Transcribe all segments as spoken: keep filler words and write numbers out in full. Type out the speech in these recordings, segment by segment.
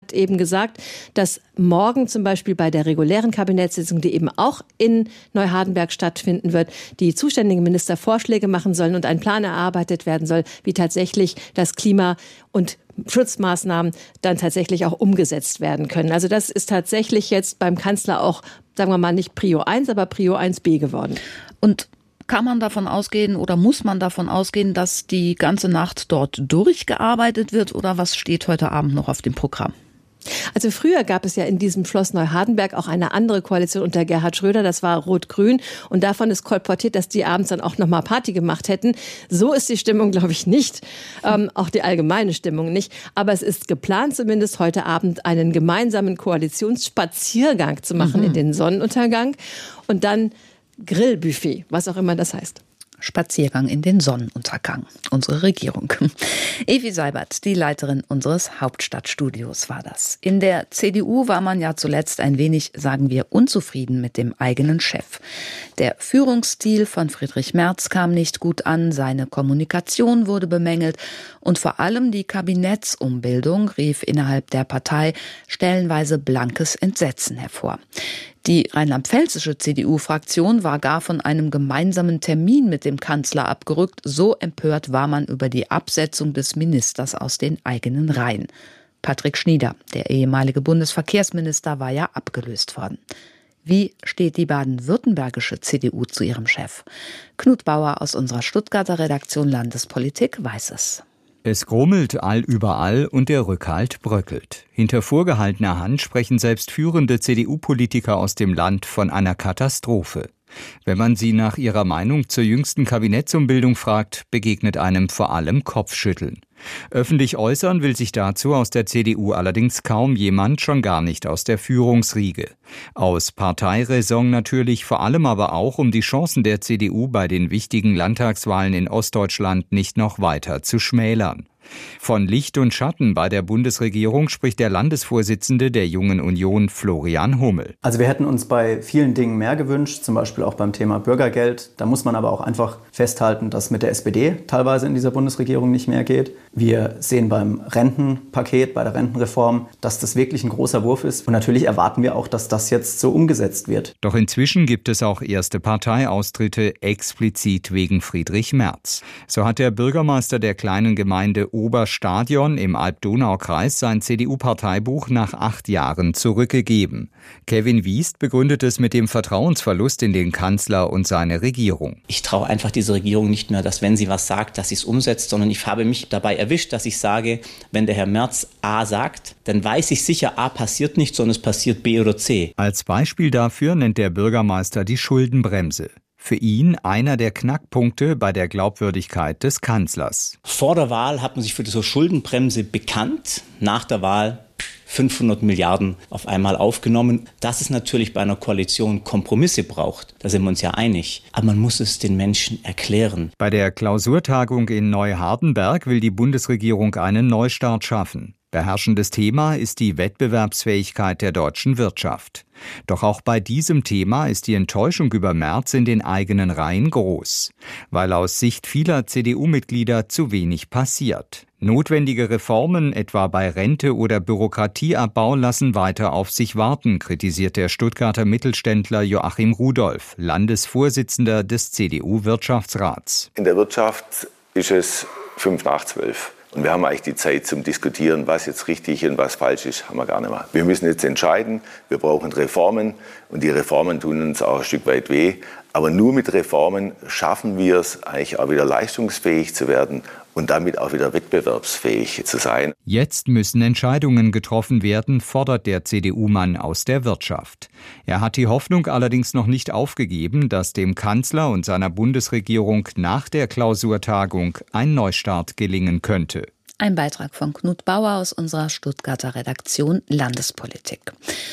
hat eben gesagt, dass morgen zum Beispiel bei der regulären Kabinettssitzung, die eben auch in Neuhardenberg stattfinden wird, die zuständigen Minister Vorschläge machen sollen und ein Plan erarbeitet werden soll, wie tatsächlich das Klima und Schutzmaßnahmen dann tatsächlich auch umgesetzt werden können. Also das ist tatsächlich jetzt beim Kanzler auch, sagen wir mal, nicht Prio eins, aber Prio eins b geworden. Und kann man davon ausgehen oder muss man davon ausgehen, dass die ganze Nacht dort durchgearbeitet wird oder was steht heute Abend noch auf dem Programm? Also früher gab es ja in diesem Schloss Neuhardenberg auch eine andere Koalition unter Gerhard Schröder, das war Rot-Grün und davon ist kolportiert, dass die abends dann auch nochmal Party gemacht hätten. So ist die Stimmung, glaube ich, nicht, ähm, auch die allgemeine Stimmung nicht, aber es ist geplant zumindest heute Abend einen gemeinsamen Koalitionsspaziergang zu machen mhm. in den Sonnenuntergang und dann Grillbuffet, was auch immer das heißt. Spaziergang in den Sonnenuntergang. Unsere Regierung. Evi Seibert, die Leiterin unseres Hauptstadtstudios, war das. In der C D U war man ja zuletzt ein wenig, sagen wir, unzufrieden mit dem eigenen Chef. Der Führungsstil von Friedrich Merz kam nicht gut an, seine Kommunikation wurde bemängelt und vor allem die Kabinettsumbildung rief innerhalb der Partei stellenweise blankes Entsetzen hervor. Die rheinland-pfälzische C D U-Fraktion war gar von einem gemeinsamen Termin mit dem Kanzler abgerückt. So empört war man über die Absetzung des Ministers aus den eigenen Reihen. Patrick Schnieder, der ehemalige Bundesverkehrsminister, war ja abgelöst worden. Wie steht die baden-württembergische C D U zu ihrem Chef? Knut Bauer aus unserer Stuttgarter Redaktion Landespolitik weiß es. Es grummelt allüberall und der Rückhalt bröckelt. Hinter vorgehaltener Hand sprechen selbst führende C D U-Politiker aus dem Land von einer Katastrophe. Wenn man sie nach ihrer Meinung zur jüngsten Kabinettsumbildung fragt, begegnet einem vor allem Kopfschütteln. Öffentlich äußern will sich dazu aus der C D U allerdings kaum jemand, schon gar nicht aus der Führungsriege. Aus Parteiräson natürlich, vor allem aber auch, um die Chancen der C D U bei den wichtigen Landtagswahlen in Ostdeutschland nicht noch weiter zu schmälern. Von Licht und Schatten bei der Bundesregierung spricht der Landesvorsitzende der Jungen Union, Florian Hummel. Also wir hätten uns bei vielen Dingen mehr gewünscht, zum Beispiel auch beim Thema Bürgergeld. Da muss man aber auch einfach festhalten, dass mit der S P D teilweise in dieser Bundesregierung nicht mehr geht. Wir sehen beim Rentenpaket, bei der Rentenreform, dass das wirklich ein großer Wurf ist. Und natürlich erwarten wir auch, dass das jetzt so umgesetzt wird. Doch inzwischen gibt es auch erste Parteiaustritte explizit wegen Friedrich Merz. So hat der Bürgermeister der kleinen Gemeinde Oberstadion im Alb-Donau-Kreis sein C D U-Parteibuch nach acht Jahren zurückgegeben. Kevin Wiest begründet es mit dem Vertrauensverlust in den Kanzler und seine Regierung. Ich traue einfach dieser Regierung nicht mehr, dass wenn sie was sagt, dass sie es umsetzt, sondern ich habe mich dabei erwischt, dass ich sage, wenn der Herr Merz A sagt, dann weiß ich sicher, A passiert nicht, sondern es passiert B oder C. Als Beispiel dafür nennt der Bürgermeister die Schuldenbremse. Für ihn einer der Knackpunkte bei der Glaubwürdigkeit des Kanzlers. Vor der Wahl hat man sich für diese Schuldenbremse bekannt, nach der Wahl fünfhundert Milliarden auf einmal aufgenommen. Dass es natürlich bei einer Koalition Kompromisse braucht, da sind wir uns ja einig. Aber man muss es den Menschen erklären. Bei der Klausurtagung in Neuhardenberg will die Bundesregierung einen Neustart schaffen. Beherrschendes Thema ist die Wettbewerbsfähigkeit der deutschen Wirtschaft. Doch auch bei diesem Thema ist die Enttäuschung über Merz in den eigenen Reihen groß, weil aus Sicht vieler C D U-Mitglieder zu wenig passiert. Notwendige Reformen, etwa bei Rente oder Bürokratieabbau, lassen weiter auf sich warten, kritisiert der Stuttgarter Mittelständler Joachim Rudolph, Landesvorsitzender des C D U-Wirtschaftsrats. In der Wirtschaft ist es fünf nach zwölf. Und wir haben eigentlich die Zeit zum Diskutieren, was jetzt richtig und was falsch ist, haben wir gar nicht mehr. Wir müssen jetzt entscheiden, wir brauchen Reformen und die Reformen tun uns auch ein Stück weit weh. Aber nur mit Reformen schaffen wir es, eigentlich auch wieder leistungsfähig zu werden und damit auch wieder wettbewerbsfähig zu sein. Jetzt müssen Entscheidungen getroffen werden, fordert der C D U-Mann aus der Wirtschaft. Er hat die Hoffnung allerdings noch nicht aufgegeben, dass dem Kanzler und seiner Bundesregierung nach der Klausurtagung ein Neustart gelingen könnte. Ein Beitrag von Knut Bauer aus unserer Stuttgarter Redaktion Landespolitik.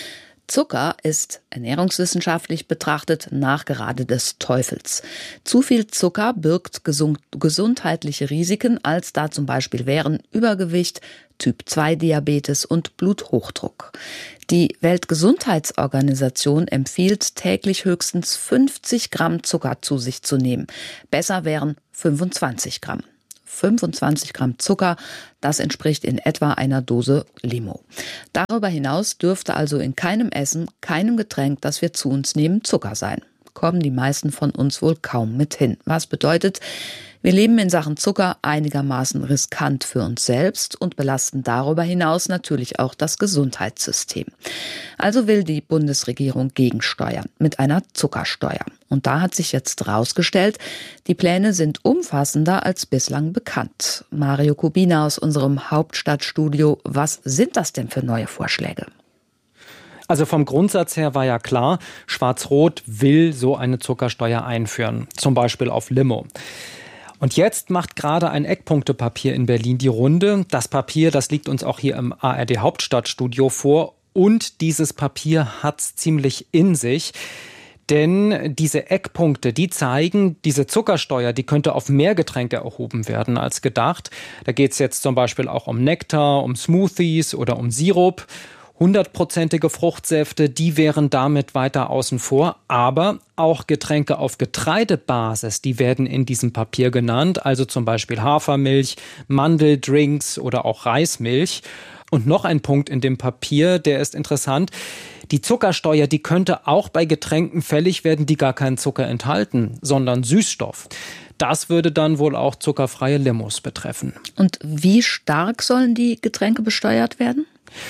Zucker ist ernährungswissenschaftlich betrachtet Nachgerade des Teufels. Zu viel Zucker birgt gesund- gesundheitliche Risiken, als da zum Beispiel wären Übergewicht, Typ zwei Diabetes und Bluthochdruck. Die Weltgesundheitsorganisation empfiehlt, täglich höchstens fünfzig Gramm Zucker zu sich zu nehmen. Besser wären fünfundzwanzig Gramm. fünfundzwanzig Gramm Zucker, das entspricht in etwa einer Dose Limo. Darüber hinaus dürfte also in keinem Essen, keinem Getränk, das wir zu uns nehmen, Zucker sein. Kommen die meisten von uns wohl kaum mit hin. Was bedeutet, wir leben in Sachen Zucker einigermaßen riskant für uns selbst und belasten darüber hinaus natürlich auch das Gesundheitssystem. Also will die Bundesregierung gegensteuern mit einer Zuckersteuer. Und da hat sich jetzt herausgestellt, die Pläne sind umfassender als bislang bekannt. Mario Kubina aus unserem Hauptstadtstudio, was sind das denn für neue Vorschläge? Also vom Grundsatz her war ja klar, Schwarz-Rot will so eine Zuckersteuer einführen, zum Beispiel auf Limo. Und jetzt macht gerade ein Eckpunktepapier in Berlin die Runde. Das Papier, das liegt uns auch hier im A R D Hauptstadtstudio vor. Und dieses Papier hat's ziemlich in sich. Denn diese Eckpunkte, die zeigen, diese Zuckersteuer, die könnte auf mehr Getränke erhoben werden als gedacht. Da geht's jetzt zum Beispiel auch um Nektar, um Smoothies oder um Sirup. Hundertprozentige Fruchtsäfte, die wären damit weiter außen vor. Aber auch Getränke auf Getreidebasis, die werden in diesem Papier genannt. Also zum Beispiel Hafermilch, Mandeldrinks oder auch Reismilch. Und noch ein Punkt in dem Papier, der ist interessant. Die Zuckersteuer, die könnte auch bei Getränken fällig werden, die gar keinen Zucker enthalten, sondern Süßstoff. Das würde dann wohl auch zuckerfreie Limos betreffen. Und wie stark sollen die Getränke besteuert werden?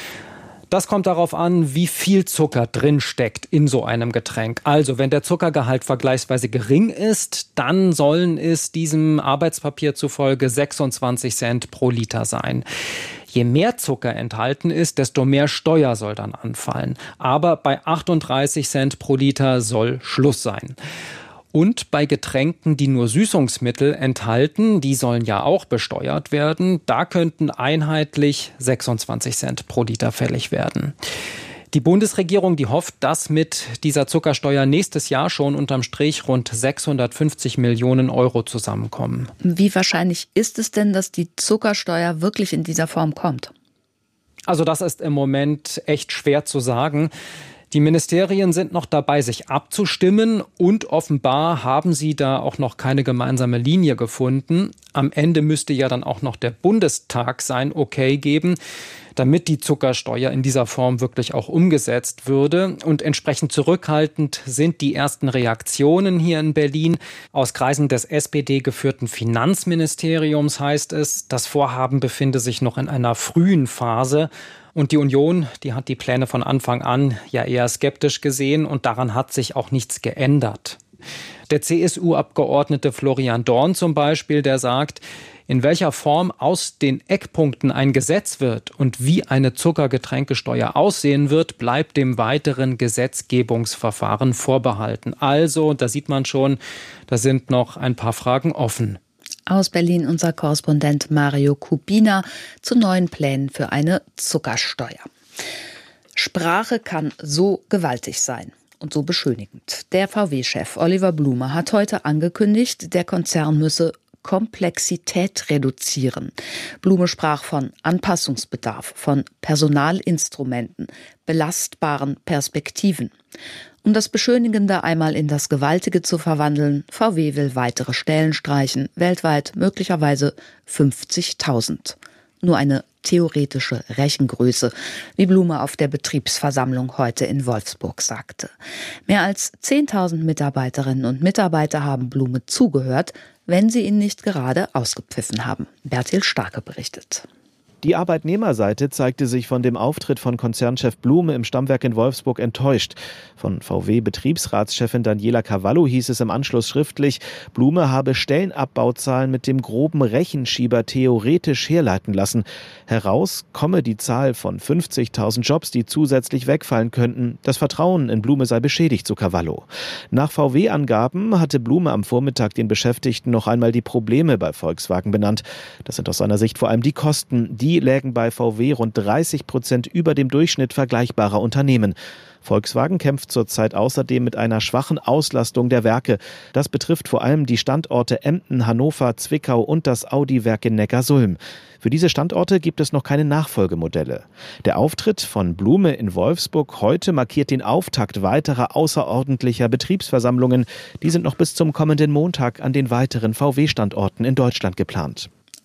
Das kommt darauf an, wie viel Zucker drin steckt in so einem Getränk. Also, wenn der Zuckergehalt vergleichsweise gering ist, dann sollen es diesem Arbeitspapier zufolge sechsundzwanzig Cent pro Liter sein. Je mehr Zucker enthalten ist, desto mehr Steuer soll dann anfallen. Aber bei achtunddreißig Cent pro Liter soll Schluss sein. Und bei Getränken, die nur Süßungsmittel enthalten, die sollen ja auch besteuert werden, da könnten einheitlich sechsundzwanzig Cent pro Liter fällig werden. Die Bundesregierung, die hofft, dass mit dieser Zuckersteuer nächstes Jahr schon unterm Strich rund sechshundertfünfzig Millionen Euro zusammenkommen. Wie wahrscheinlich ist es denn, dass die Zuckersteuer wirklich in dieser Form kommt? Also das ist im Moment echt schwer zu sagen. Die Ministerien sind noch dabei, sich abzustimmen und offenbar haben sie da auch noch keine gemeinsame Linie gefunden. Am Ende müsste ja dann auch noch der Bundestag sein Okay geben, damit die Zuckersteuer in dieser Form wirklich auch umgesetzt würde. Und entsprechend zurückhaltend sind die ersten Reaktionen hier in Berlin. Aus Kreisen des S P D-geführten Finanzministeriums heißt es, das Vorhaben befinde sich noch in einer frühen Phase. Und die Union, die hat die Pläne von Anfang an ja eher skeptisch gesehen und daran hat sich auch nichts geändert. Der C S U-Abgeordnete Florian Dorn zum Beispiel, der sagt, in welcher Form aus den Eckpunkten ein Gesetz wird und wie eine Zuckergetränkesteuer aussehen wird, bleibt dem weiteren Gesetzgebungsverfahren vorbehalten. Also, da sieht man schon, da sind noch ein paar Fragen offen. Aus Berlin unser Korrespondent Mario Kubina zu neuen Plänen für eine Zuckersteuer. Sprache kann so gewaltig sein und so beschönigend. Der V W-Chef Oliver Blume hat heute angekündigt, der Konzern müsse Komplexität reduzieren. Blume sprach von Anpassungsbedarf, von Personalinstrumenten, belastbaren Perspektiven. Um das Beschönigende einmal in das Gewaltige zu verwandeln, V W will weitere Stellen streichen, weltweit möglicherweise fünfzigtausend. Nur eine theoretische Rechengröße, wie Blume auf der Betriebsversammlung heute in Wolfsburg sagte. Mehr als zehntausend Mitarbeiterinnen und Mitarbeiter haben Blume zugehört, wenn sie ihn nicht gerade ausgepfiffen haben. Bertil Starke berichtet. Die Arbeitnehmerseite zeigte sich von dem Auftritt von Konzernchef Blume im Stammwerk in Wolfsburg enttäuscht. Von V W-Betriebsratschefin Daniela Cavallo hieß es im Anschluss schriftlich, Blume habe Stellenabbauzahlen mit dem groben Rechenschieber theoretisch herleiten lassen. Heraus komme die Zahl von fünfzigtausend Jobs, die zusätzlich wegfallen könnten. Das Vertrauen in Blume sei beschädigt, so Cavallo. Nach V W-Angaben hatte Blume am Vormittag den Beschäftigten noch einmal die Probleme bei Volkswagen benannt. Das sind aus seiner Sicht vor allem die Kosten, die Die lägen bei V W rund dreißig Prozent über dem Durchschnitt vergleichbarer Unternehmen. Volkswagen kämpft zurzeit außerdem mit einer schwachen Auslastung der Werke. Das betrifft vor allem die Standorte Emden, Hannover, Zwickau und das Audi-Werk in Neckarsulm. Für diese Standorte gibt es noch keine Nachfolgemodelle. Der Auftritt von Blume in Wolfsburg heute markiert den Auftakt weiterer außerordentlicher Betriebsversammlungen. Die sind noch bis zum kommenden Montag an den weiteren V W-Standorten in Deutschland geplant.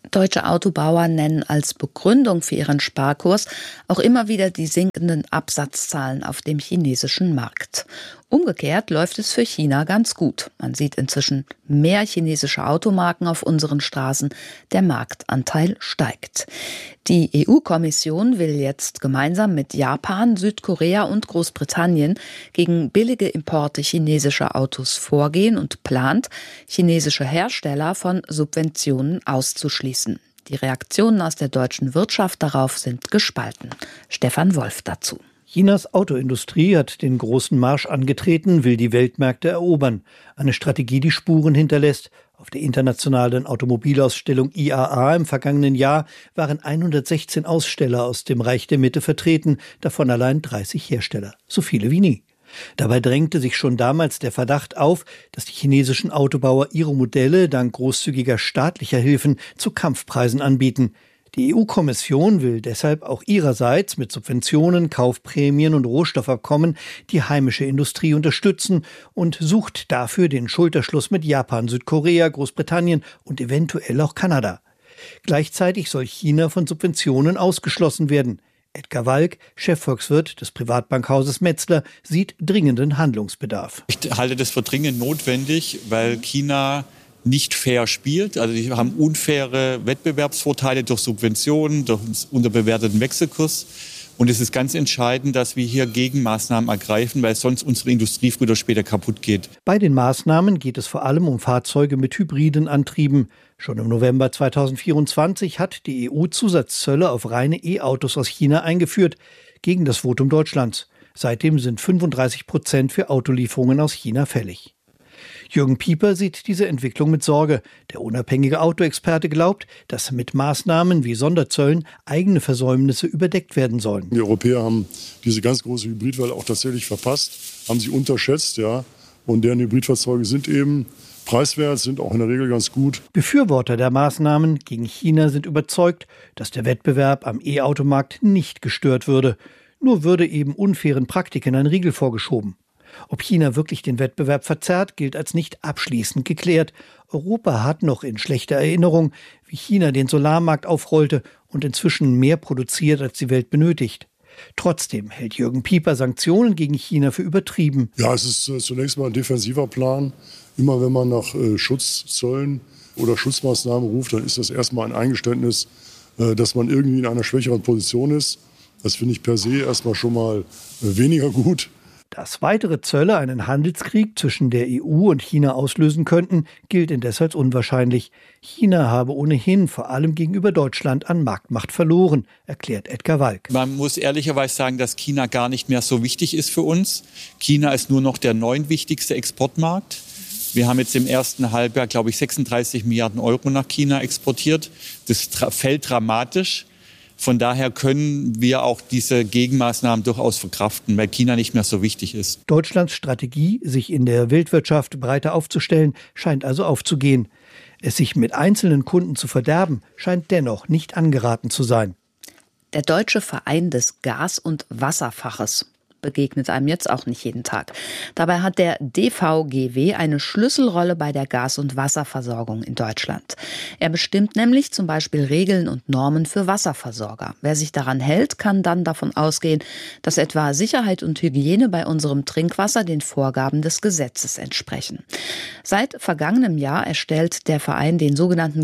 Deutsche Autobauer nennen als Begründung für ihren Sparkurs auch immer wieder die sinkenden Absatzzahlen auf dem chinesischen Markt. Umgekehrt läuft es für China ganz gut. Man sieht inzwischen mehr chinesische Automarken auf unseren Straßen. Der Marktanteil steigt. Die E U-Kommission will jetzt gemeinsam mit Japan, Südkorea und Großbritannien gegen billige Importe chinesischer Autos vorgehen und plant, chinesische Hersteller von Subventionen auszuschließen. Die Reaktionen aus der deutschen Wirtschaft darauf sind gespalten. Stefan Wolf dazu. Chinas Autoindustrie hat den großen Marsch angetreten, will die Weltmärkte erobern. Eine Strategie, die Spuren hinterlässt. Auf der internationalen Automobilausstellung I A A im vergangenen Jahr waren hundertsechzehn Aussteller aus dem Reich der Mitte vertreten, davon allein dreißig Hersteller. So viele wie nie. Dabei drängte sich schon damals der Verdacht auf, dass die chinesischen Autobauer ihre Modelle dank großzügiger staatlicher Hilfen zu Kampfpreisen anbieten. Die E U-Kommission will deshalb auch ihrerseits mit Subventionen, Kaufprämien und Rohstoffabkommen die heimische Industrie unterstützen und sucht dafür den Schulterschluss mit Japan, Südkorea, Großbritannien und eventuell auch Kanada. Gleichzeitig soll China von Subventionen ausgeschlossen werden. Edgar Walk, Chefvolkswirt des Privatbankhauses Metzler, sieht dringenden Handlungsbedarf. Ich halte das für dringend notwendig, weil China nicht fair spielt. Also die haben unfaire Wettbewerbsvorteile durch Subventionen, durch einen unterbewerteten Wechselkurs. Und es ist ganz entscheidend, dass wir hier Gegenmaßnahmen ergreifen, weil sonst unsere Industrie früher oder später kaputt geht. Bei den Maßnahmen geht es vor allem um Fahrzeuge mit hybriden Antrieben. Schon im November zweitausendvierundzwanzig hat die E U Zusatzzölle auf reine E-Autos aus China eingeführt, gegen das Votum Deutschlands. Seitdem sind fünfunddreißig Prozent für Autolieferungen aus China fällig. Jürgen Pieper sieht diese Entwicklung mit Sorge. Der unabhängige Autoexperte glaubt, dass mit Maßnahmen wie Sonderzöllen eigene Versäumnisse überdeckt werden sollen. Die Europäer haben diese ganz große Hybridwelle auch tatsächlich verpasst, haben sie unterschätzt, ja. Und deren Hybridfahrzeuge sind eben preiswert, sind auch in der Regel ganz gut. Befürworter der Maßnahmen gegen China sind überzeugt, dass der Wettbewerb am E-Automarkt nicht gestört würde. Nur würde eben unfairen Praktiken ein Riegel vorgeschoben. Ob China wirklich den Wettbewerb verzerrt, gilt als nicht abschließend geklärt. Europa hat noch in schlechter Erinnerung, wie China den Solarmarkt aufrollte und inzwischen mehr produziert, als die Welt benötigt. Trotzdem hält Jürgen Pieper Sanktionen gegen China für übertrieben. Ja, es ist äh, zunächst mal ein defensiver Plan. Immer wenn man nach äh, Schutzzöllen oder Schutzmaßnahmen ruft, dann ist das erstmal ein Eingeständnis, äh, dass man irgendwie in einer schwächeren Position ist. Das finde ich per se erstmal schon mal äh, weniger gut. Dass weitere Zölle einen Handelskrieg zwischen der E U und China auslösen könnten, gilt indes als unwahrscheinlich. China habe ohnehin vor allem gegenüber Deutschland an Marktmacht verloren, erklärt Edgar Walk. Man muss ehrlicherweise sagen, dass China gar nicht mehr so wichtig ist für uns. China ist nur noch der neuntwichtigste Exportmarkt. Wir haben jetzt im ersten Halbjahr, glaube ich, sechsunddreißig Milliarden Euro nach China exportiert. Das fällt dramatisch. Von daher können wir auch diese Gegenmaßnahmen durchaus verkraften, weil China nicht mehr so wichtig ist. Deutschlands Strategie, sich in der Weltwirtschaft breiter aufzustellen, scheint also aufzugehen. Es sich mit einzelnen Kunden zu verderben, scheint dennoch nicht angeraten zu sein. Der Deutsche Verein des Gas- und Wasserfaches begegnet einem jetzt auch nicht jeden Tag. Dabei hat der D V G W eine Schlüsselrolle bei der Gas- und Wasserversorgung in Deutschland. Er bestimmt nämlich zum Beispiel Regeln und Normen für Wasserversorger. Wer sich daran hält, kann dann davon ausgehen, dass etwa Sicherheit und Hygiene bei unserem Trinkwasser den Vorgaben des Gesetzes entsprechen. Seit vergangenem Jahr erstellt der Verein den sogenannten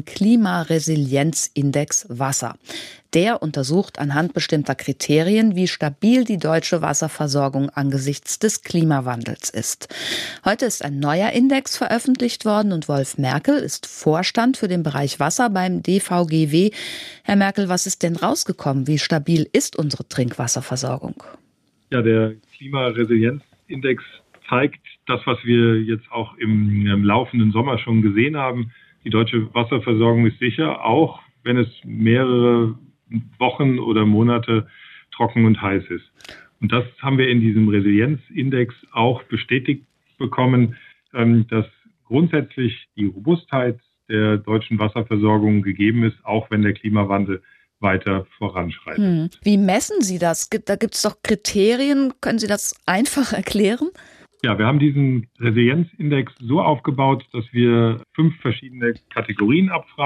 Klimaresilienzindex Wasser. Der untersucht anhand bestimmter Kriterien, wie stabil die deutsche Wasserversorgung angesichts des Klimawandels ist. Heute ist ein neuer Index veröffentlicht worden und Wolf Merkel ist Vorstand für den Bereich Wasser beim D V G W. Herr Merkel, was ist denn rausgekommen? Wie stabil ist unsere Trinkwasserversorgung? Ja, der Klimaresilienzindex zeigt das, was wir jetzt auch im, im laufenden Sommer schon gesehen haben. Die deutsche Wasserversorgung ist sicher, auch wenn es mehrere Wochen oder Monate trocken und heiß ist. Und das haben wir in diesem Resilienzindex auch bestätigt bekommen, dass grundsätzlich die Robustheit der deutschen Wasserversorgung gegeben ist, auch wenn der Klimawandel weiter voranschreitet. Hm. Wie messen Sie das? Da gibt es doch Kriterien. Können Sie das einfach erklären? Ja, wir haben diesen Resilienzindex so aufgebaut, dass wir fünf verschiedene Kategorien abfragen.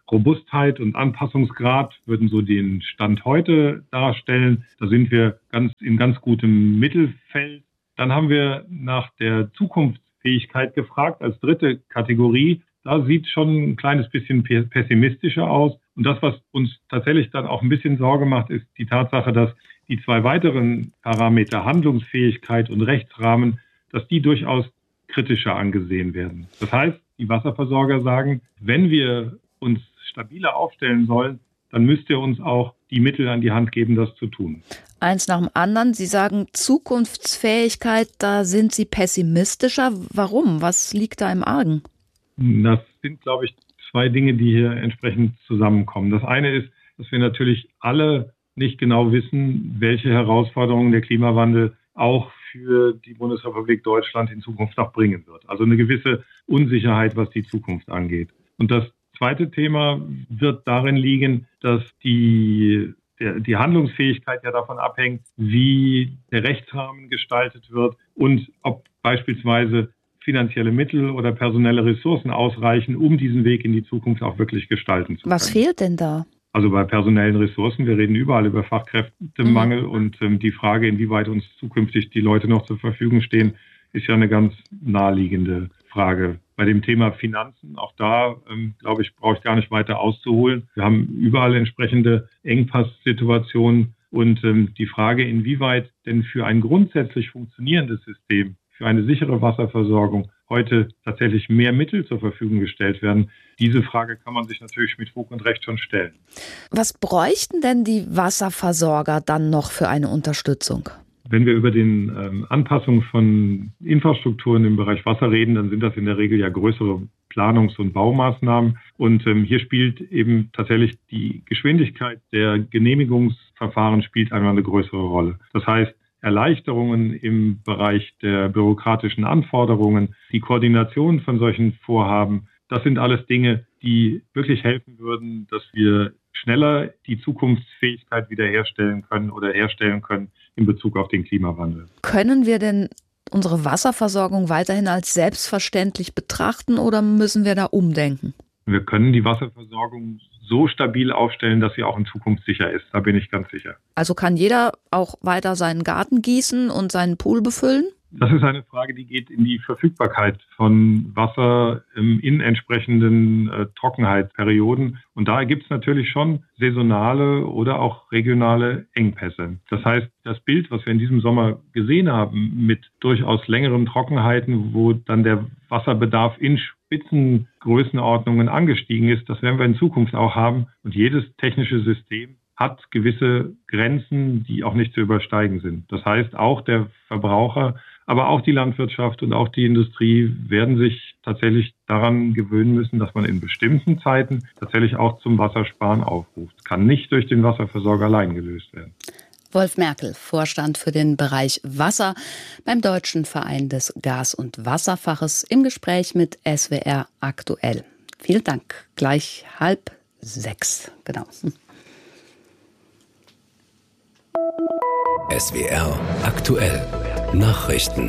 Robustheit und Anpassungsgrad würden so den Stand heute darstellen. Da sind wir ganz in ganz gutem Mittelfeld. Dann haben wir nach der Zukunftsfähigkeit gefragt als dritte Kategorie. Da sieht schon ein kleines bisschen pessimistischer aus. Und das, was uns tatsächlich dann auch ein bisschen Sorge macht, ist die Tatsache, dass die zwei weiteren Parameter, Handlungsfähigkeit und Rechtsrahmen, dass die durchaus kritischer angesehen werden. Das heißt, die Wasserversorger sagen, wenn wir uns stabiler aufstellen sollen, dann müsst ihr uns auch die Mittel an die Hand geben, das zu tun. Eins nach dem anderen. Sie sagen Zukunftsfähigkeit, da sind Sie pessimistischer. Warum? Was liegt da im Argen? Das sind, glaube ich, zwei Dinge, die hier entsprechend zusammenkommen. Das eine ist, dass wir natürlich alle nicht genau wissen, welche Herausforderungen der Klimawandel auch für die Bundesrepublik Deutschland in Zukunft noch bringen wird. Also eine gewisse Unsicherheit, was die Zukunft angeht. Und das zweite Thema wird darin liegen, dass die, der, die Handlungsfähigkeit ja davon abhängt, wie der Rechtsrahmen gestaltet wird und ob beispielsweise finanzielle Mittel oder personelle Ressourcen ausreichen, um diesen Weg in die Zukunft auch wirklich gestalten zu können. Was fehlt denn da? Also bei personellen Ressourcen, wir reden überall über Fachkräftemangel mhm. und ähm, die Frage, inwieweit uns zukünftig die Leute noch zur Verfügung stehen, ist ja eine ganz naheliegende Frage. Bei dem Thema Finanzen, auch da, ähm, glaube ich, brauche ich gar nicht weiter auszuholen. Wir haben überall entsprechende Engpasssituationen und ähm, die Frage, inwieweit denn für ein grundsätzlich funktionierendes System, für eine sichere Wasserversorgung heute tatsächlich mehr Mittel zur Verfügung gestellt werden, diese Frage kann man sich natürlich mit Fug und Recht schon stellen. Was bräuchten denn die Wasserversorger dann noch für eine Unterstützung? Wenn wir über die ähm, Anpassung von Infrastrukturen im Bereich Wasser reden, dann sind das in der Regel ja größere Planungs- und Baumaßnahmen. Und ähm, hier spielt eben tatsächlich die Geschwindigkeit der Genehmigungsverfahren spielt einmal eine größere Rolle. Das heißt, Erleichterungen im Bereich der bürokratischen Anforderungen, die Koordination von solchen Vorhaben, das sind alles Dinge, die wirklich helfen würden, dass wir schneller die Zukunftsfähigkeit wiederherstellen können oder herstellen können in Bezug auf den Klimawandel. Können wir denn unsere Wasserversorgung weiterhin als selbstverständlich betrachten oder müssen wir da umdenken? Wir können die Wasserversorgung so stabil aufstellen, dass sie auch in Zukunft sicher ist. Da bin ich ganz sicher. Also kann jeder auch weiter seinen Garten gießen und seinen Pool befüllen? Das ist eine Frage, die geht in die Verfügbarkeit von Wasser in entsprechenden äh, Trockenheitsperioden. Und da gibt es natürlich schon saisonale oder auch regionale Engpässe. Das heißt, das Bild, was wir in diesem Sommer gesehen haben, mit durchaus längeren Trockenheiten, wo dann der Wasserbedarf in Spitzengrößenordnungen angestiegen ist, das werden wir in Zukunft auch haben. Und jedes technische System hat gewisse Grenzen, die auch nicht zu übersteigen sind. Das heißt, auch der Verbraucher, aber auch die Landwirtschaft und auch die Industrie werden sich tatsächlich daran gewöhnen müssen, dass man in bestimmten Zeiten tatsächlich auch zum Wassersparen aufruft. Das kann nicht durch den Wasserversorger allein gelöst werden. Wolf Merkel, Vorstand für den Bereich Wasser beim Deutschen Verein des Gas- und Wasserfaches, im Gespräch mit S W R aktuell. Vielen Dank. Gleich halb sechs. Genau. S W R aktuell. Nachrichten.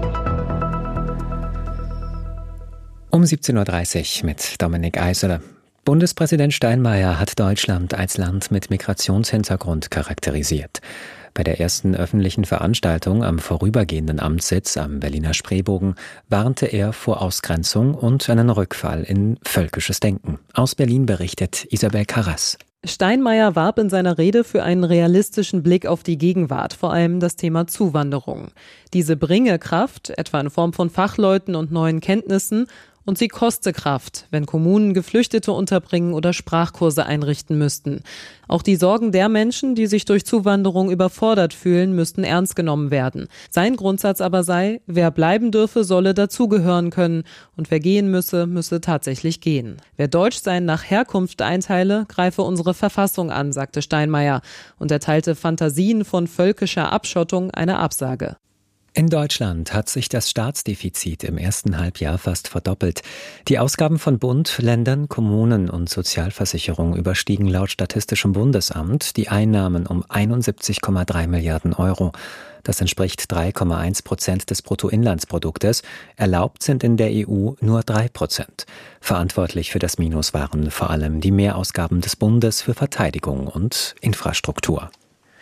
Um siebzehn Uhr dreißig mit Dominik Eisele. Bundespräsident Steinmeier hat Deutschland als Land mit Migrationshintergrund charakterisiert. Bei der ersten öffentlichen Veranstaltung am vorübergehenden Amtssitz am Berliner Spreebogen warnte er vor Ausgrenzung und einen Rückfall in völkisches Denken. Aus Berlin berichtet Isabel Karras. Steinmeier warb in seiner Rede für einen realistischen Blick auf die Gegenwart, vor allem das Thema Zuwanderung. Diese bringe Kraft, etwa in Form von Fachleuten und neuen Kenntnissen, und sie koste Kraft, wenn Kommunen Geflüchtete unterbringen oder Sprachkurse einrichten müssten. Auch die Sorgen der Menschen, die sich durch Zuwanderung überfordert fühlen, müssten ernst genommen werden. Sein Grundsatz aber sei, wer bleiben dürfe, solle dazugehören können und wer gehen müsse, müsse tatsächlich gehen. Wer Deutschsein nach Herkunft einteile, greife unsere Verfassung an, sagte Steinmeier und erteilte Fantasien von völkischer Abschottung eine Absage. In Deutschland hat sich das Staatsdefizit im ersten Halbjahr fast verdoppelt. Die Ausgaben von Bund, Ländern, Kommunen und Sozialversicherung überstiegen laut Statistischem Bundesamt die Einnahmen um einundsiebzig Komma drei Milliarden Euro. Das entspricht drei Komma eins Prozent des Bruttoinlandsproduktes. Erlaubt sind in der E U nur drei Prozent. Verantwortlich für das Minus waren vor allem die Mehrausgaben des Bundes für Verteidigung und Infrastruktur.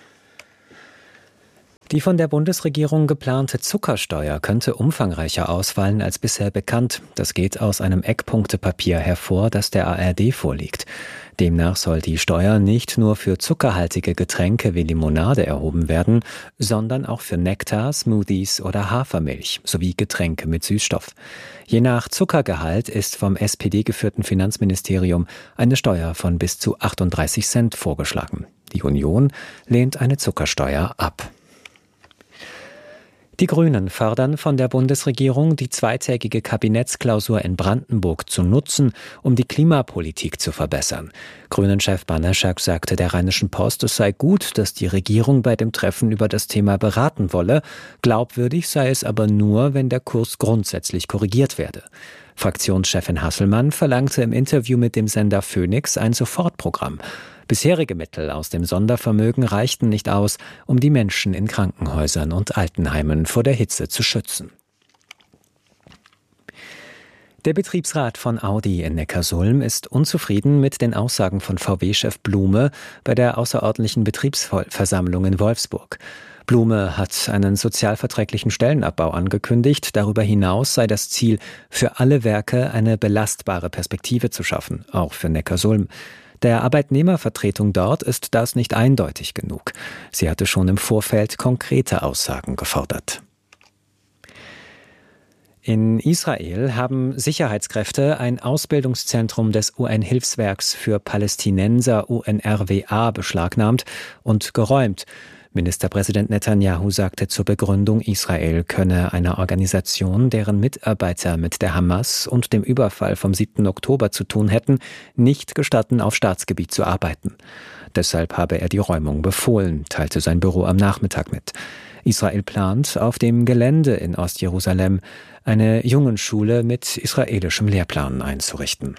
Die von der Bundesregierung geplante Zuckersteuer könnte umfangreicher ausfallen als bisher bekannt. Das geht aus einem Eckpunktepapier hervor, das der A R D vorliegt. Demnach soll die Steuer nicht nur für zuckerhaltige Getränke wie Limonade erhoben werden, sondern auch für Nektar, Smoothies oder Hafermilch sowie Getränke mit Süßstoff. Je nach Zuckergehalt ist vom S P D-geführten Finanzministerium eine Steuer von bis zu achtunddreißig Cent vorgeschlagen. Die Union lehnt eine Zuckersteuer ab. Die Grünen fordern von der Bundesregierung, die zweitägige Kabinettsklausur in Brandenburg zu nutzen, um die Klimapolitik zu verbessern. Grünen-Chef Banaschak sagte der Rheinischen Post, es sei gut, dass die Regierung bei dem Treffen über das Thema beraten wolle. Glaubwürdig sei es aber nur, wenn der Kurs grundsätzlich korrigiert werde. Fraktionschefin Hasselmann verlangte im Interview mit dem Sender Phoenix ein Sofortprogramm. Bisherige Mittel aus dem Sondervermögen reichten nicht aus, um die Menschen in Krankenhäusern und Altenheimen vor der Hitze zu schützen. Der Betriebsrat von Audi in Neckarsulm ist unzufrieden mit den Aussagen von V W-Chef Blume bei der außerordentlichen Betriebsversammlung in Wolfsburg. Blume hat einen sozialverträglichen Stellenabbau angekündigt. Darüber hinaus sei das Ziel, für alle Werke eine belastbare Perspektive zu schaffen, auch für Neckarsulm. Der Arbeitnehmervertretung dort ist das nicht eindeutig genug. Sie hatte schon im Vorfeld konkrete Aussagen gefordert. In Israel haben Sicherheitskräfte ein Ausbildungszentrum des U N-Hilfswerks für Palästinenser U N R W A beschlagnahmt und geräumt. Ministerpräsident Netanyahu sagte zur Begründung, Israel könne einer Organisation, deren Mitarbeiter mit der Hamas und dem Überfall vom siebten Oktober zu tun hätten, nicht gestatten, auf Staatsgebiet zu arbeiten. Deshalb habe er die Räumung befohlen, teilte sein Büro am Nachmittag mit. Israel plant, auf dem Gelände in Ostjerusalem eine Jungenschule mit israelischem Lehrplan einzurichten.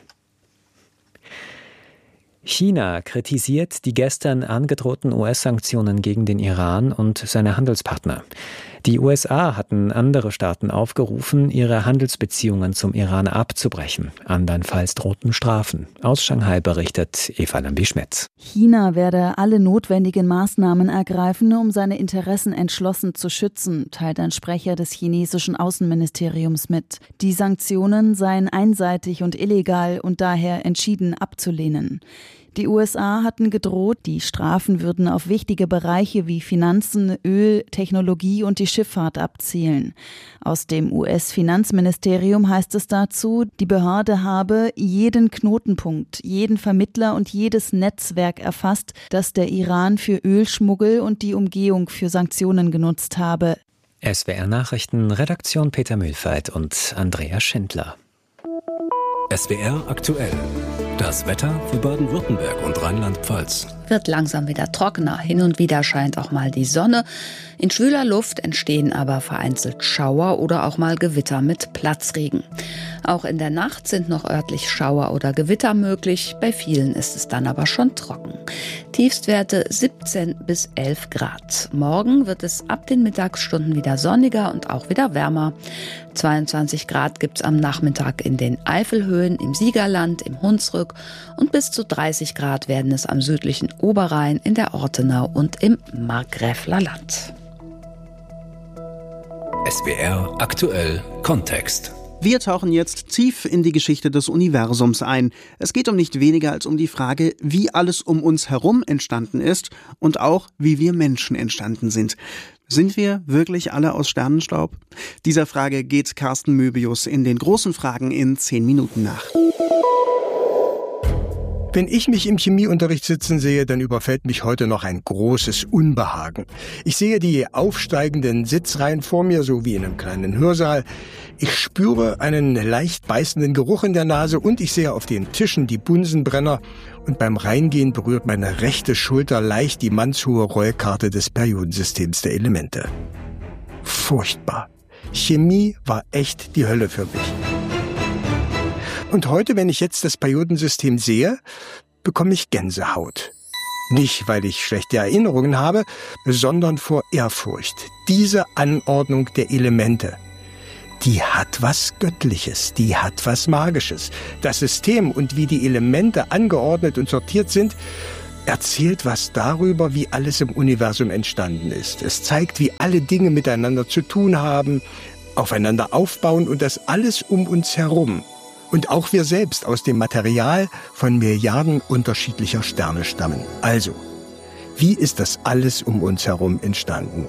China kritisiert die gestern angedrohten U S-Sanktionen gegen den Iran und seine Handelspartner. Die U S A hatten andere Staaten aufgerufen, ihre Handelsbeziehungen zum Iran abzubrechen. Andernfalls drohten Strafen. Aus Shanghai berichtet Eva Lambi-Schmitz. China werde alle notwendigen Maßnahmen ergreifen, um seine Interessen entschlossen zu schützen, teilt ein Sprecher des chinesischen Außenministeriums mit. Die Sanktionen seien einseitig und illegal und daher entschieden abzulehnen. Die U S A hatten gedroht, die Strafen würden auf wichtige Bereiche wie Finanzen, Öl, Technologie und die Schifffahrt abzielen. Aus dem U S-Finanzministerium heißt es dazu, die Behörde habe jeden Knotenpunkt, jeden Vermittler und jedes Netzwerk erfasst, das der Iran für Ölschmuggel und die Umgehung für Sanktionen genutzt habe. S W R-Nachrichten, Redaktion Peter Mühlfeit und Andrea Schindler. S W R aktuell. Das Wetter für Baden-Württemberg und Rheinland-Pfalz. Wird langsam wieder trockener. Hin und wieder scheint auch mal die Sonne. In schwüler Luft entstehen aber vereinzelt Schauer oder auch mal Gewitter mit Platzregen. Auch in der Nacht sind noch örtlich Schauer oder Gewitter möglich. Bei vielen ist es dann aber schon trocken. Tiefstwerte siebzehn bis elf Grad. Morgen wird es ab den Mittagsstunden wieder sonniger und auch wieder wärmer. zweiundzwanzig Grad gibt's am Nachmittag in den Eifelhöhen, im Siegerland, im Hunsrück und bis zu dreißig Grad werden es am südlichen Oberrhein, in der Ortenau und im Markgräfler Land. S W R aktuell Kontext. Wir tauchen jetzt tief in die Geschichte des Universums ein. Es geht um nicht weniger als um die Frage, wie alles um uns herum entstanden ist und auch, wie wir Menschen entstanden sind. Sind wir wirklich alle aus Sternenstaub? Dieser Frage geht Carsten Möbius in den großen Fragen in zehn Minuten nach. Wenn ich mich im Chemieunterricht sitzen sehe, dann überfällt mich heute noch ein großes Unbehagen. Ich sehe die aufsteigenden Sitzreihen vor mir, so wie in einem kleinen Hörsaal. Ich spüre einen leicht beißenden Geruch in der Nase und ich sehe auf den Tischen die Bunsenbrenner. Und beim Reingehen berührt meine rechte Schulter leicht die mannshohe Rollkarte des Periodensystems der Elemente. furchtbar. Chemie war echt die Hölle für mich. Und heute, wenn ich jetzt das Periodensystem sehe, bekomme ich Gänsehaut. Nicht, weil ich schlechte Erinnerungen habe, sondern vor Ehrfurcht. Diese Anordnung der Elemente, die hat was Göttliches, die hat was Magisches. Das System und wie die Elemente angeordnet und sortiert sind, erzählt was darüber, wie alles im Universum entstanden ist. Es zeigt, wie alle Dinge miteinander zu tun haben, aufeinander aufbauen und das alles um uns herum. Und auch wir selbst aus dem Material von Milliarden unterschiedlicher Sterne stammen. Also, wie ist das alles um uns herum entstanden?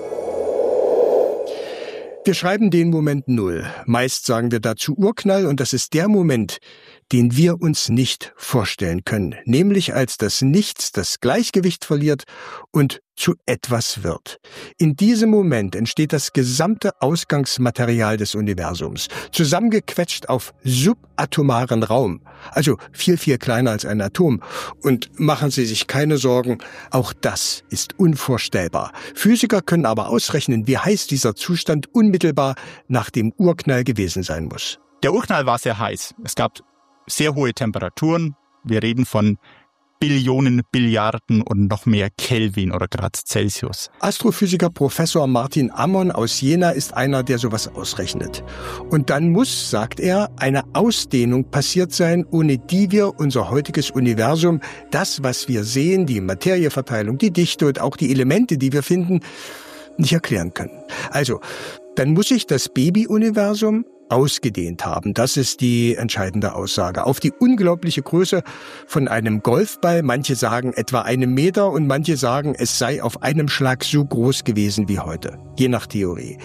Wir schreiben den Moment Null. Meist sagen wir dazu Urknall und das ist der Moment, den wir uns nicht vorstellen können. Nämlich als das Nichts das Gleichgewicht verliert und zu etwas wird. In diesem Moment entsteht das gesamte Ausgangsmaterial des Universums, zusammengequetscht auf subatomaren Raum, also viel, viel kleiner als ein Atom. Und machen Sie sich keine Sorgen, auch das ist unvorstellbar. Physiker können aber ausrechnen, wie heiß dieser Zustand unmittelbar nach dem Urknall gewesen sein muss. Der Urknall war sehr heiß. Es gab sehr hohe Temperaturen. Wir reden von Billionen, Billiarden und noch mehr Kelvin oder Grad Celsius. Astrophysiker Professor Martin Ammon aus Jena ist einer, der sowas ausrechnet. Und dann muss, sagt er, eine Ausdehnung passiert sein, ohne die wir unser heutiges Universum, das, was wir sehen, die Materieverteilung, die Dichte und auch die Elemente, die wir finden, nicht erklären können. Also, dann muss sich das Baby-Universum ausgedehnt haben. Das ist die entscheidende Aussage. Auf die unglaubliche Größe von einem Golfball. Manche sagen etwa einem Meter und manche sagen, es sei auf einem Schlag so groß gewesen wie heute. Je nach Theorie.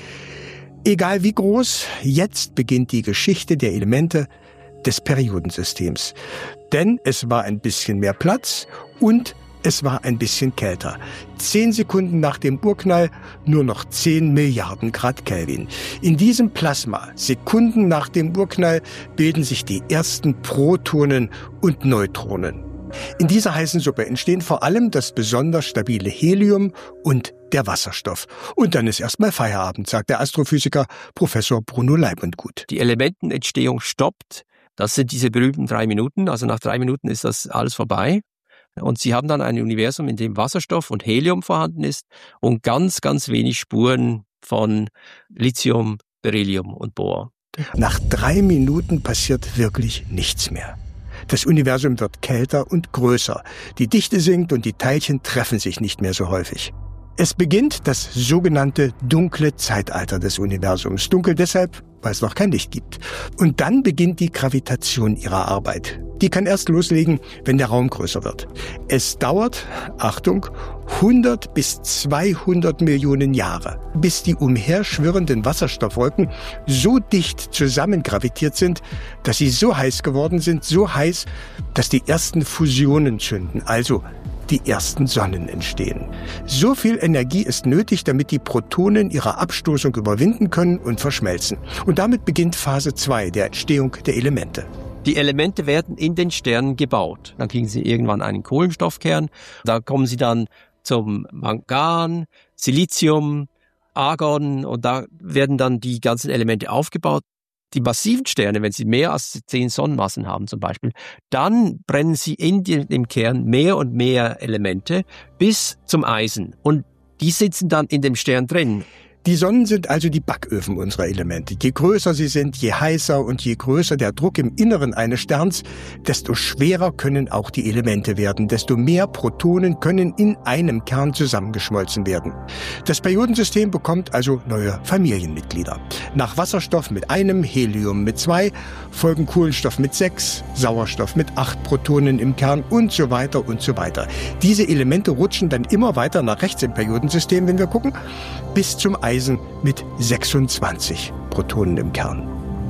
Egal wie groß, jetzt beginnt die Geschichte der Elemente des Periodensystems. Denn es war ein bisschen mehr Platz und es war ein bisschen kälter. Zehn Sekunden nach dem Urknall nur noch zehn Milliarden Grad Kelvin. In diesem Plasma, Sekunden nach dem Urknall, bilden sich die ersten Protonen und Neutronen. In dieser heißen Suppe entstehen vor allem das besonders stabile Helium und der Wasserstoff. Und dann ist erstmal Feierabend, sagt der Astrophysiker Professor Bruno Leibundgut. Die Elementenentstehung stoppt. Das sind diese berühmten drei Minuten. Also nach drei Minuten ist das alles vorbei. Und Sie haben dann ein Universum, in dem Wasserstoff und Helium vorhanden ist und ganz, ganz wenig Spuren von Lithium, Beryllium und Bohr. Nach drei Minuten passiert wirklich nichts mehr. Das Universum wird kälter und größer. Die Dichte sinkt und die Teilchen treffen sich nicht mehr so häufig. Es beginnt das sogenannte dunkle Zeitalter des Universums. Dunkel deshalb, weil es noch kein Licht gibt. Und dann beginnt die Gravitation ihrer Arbeit. Die kann erst loslegen, wenn der Raum größer wird. Es dauert, Achtung, hundert bis zweihundert Millionen Jahre, bis die umherschwirrenden Wasserstoffwolken so dicht zusammengravitiert sind, dass sie so heiß geworden sind, so heiß, dass die ersten Fusionen zünden, also die ersten Sonnen entstehen. So viel Energie ist nötig, damit die Protonen ihre Abstoßung überwinden können und verschmelzen. Und damit beginnt Phase zwei der Entstehung der Elemente. Die Elemente werden in den Sternen gebaut. Dann kriegen sie irgendwann einen Kohlenstoffkern. Da kommen sie dann zum Mangan, Silizium, Argon und da werden dann die ganzen Elemente aufgebaut. Die massiven Sterne, wenn sie mehr als zehn Sonnenmassen haben zum Beispiel, dann brennen sie in dem Kern mehr und mehr Elemente bis zum Eisen. Und die sitzen dann in dem Stern drin. Die Sonnen sind also die Backöfen unserer Elemente. Je größer sie sind, je heißer und je größer der Druck im Inneren eines Sterns, desto schwerer können auch die Elemente werden, desto mehr Protonen können in einem Kern zusammengeschmolzen werden. Das Periodensystem bekommt also neue Familienmitglieder. Nach Wasserstoff mit einem, Helium mit zwei, folgen Kohlenstoff mit sechs, Sauerstoff mit acht Protonen im Kern und so weiter und so weiter. Diese Elemente rutschen dann immer weiter nach rechts im Periodensystem, wenn wir gucken, bis zum Eisen mit sechsundzwanzig Protonen im Kern.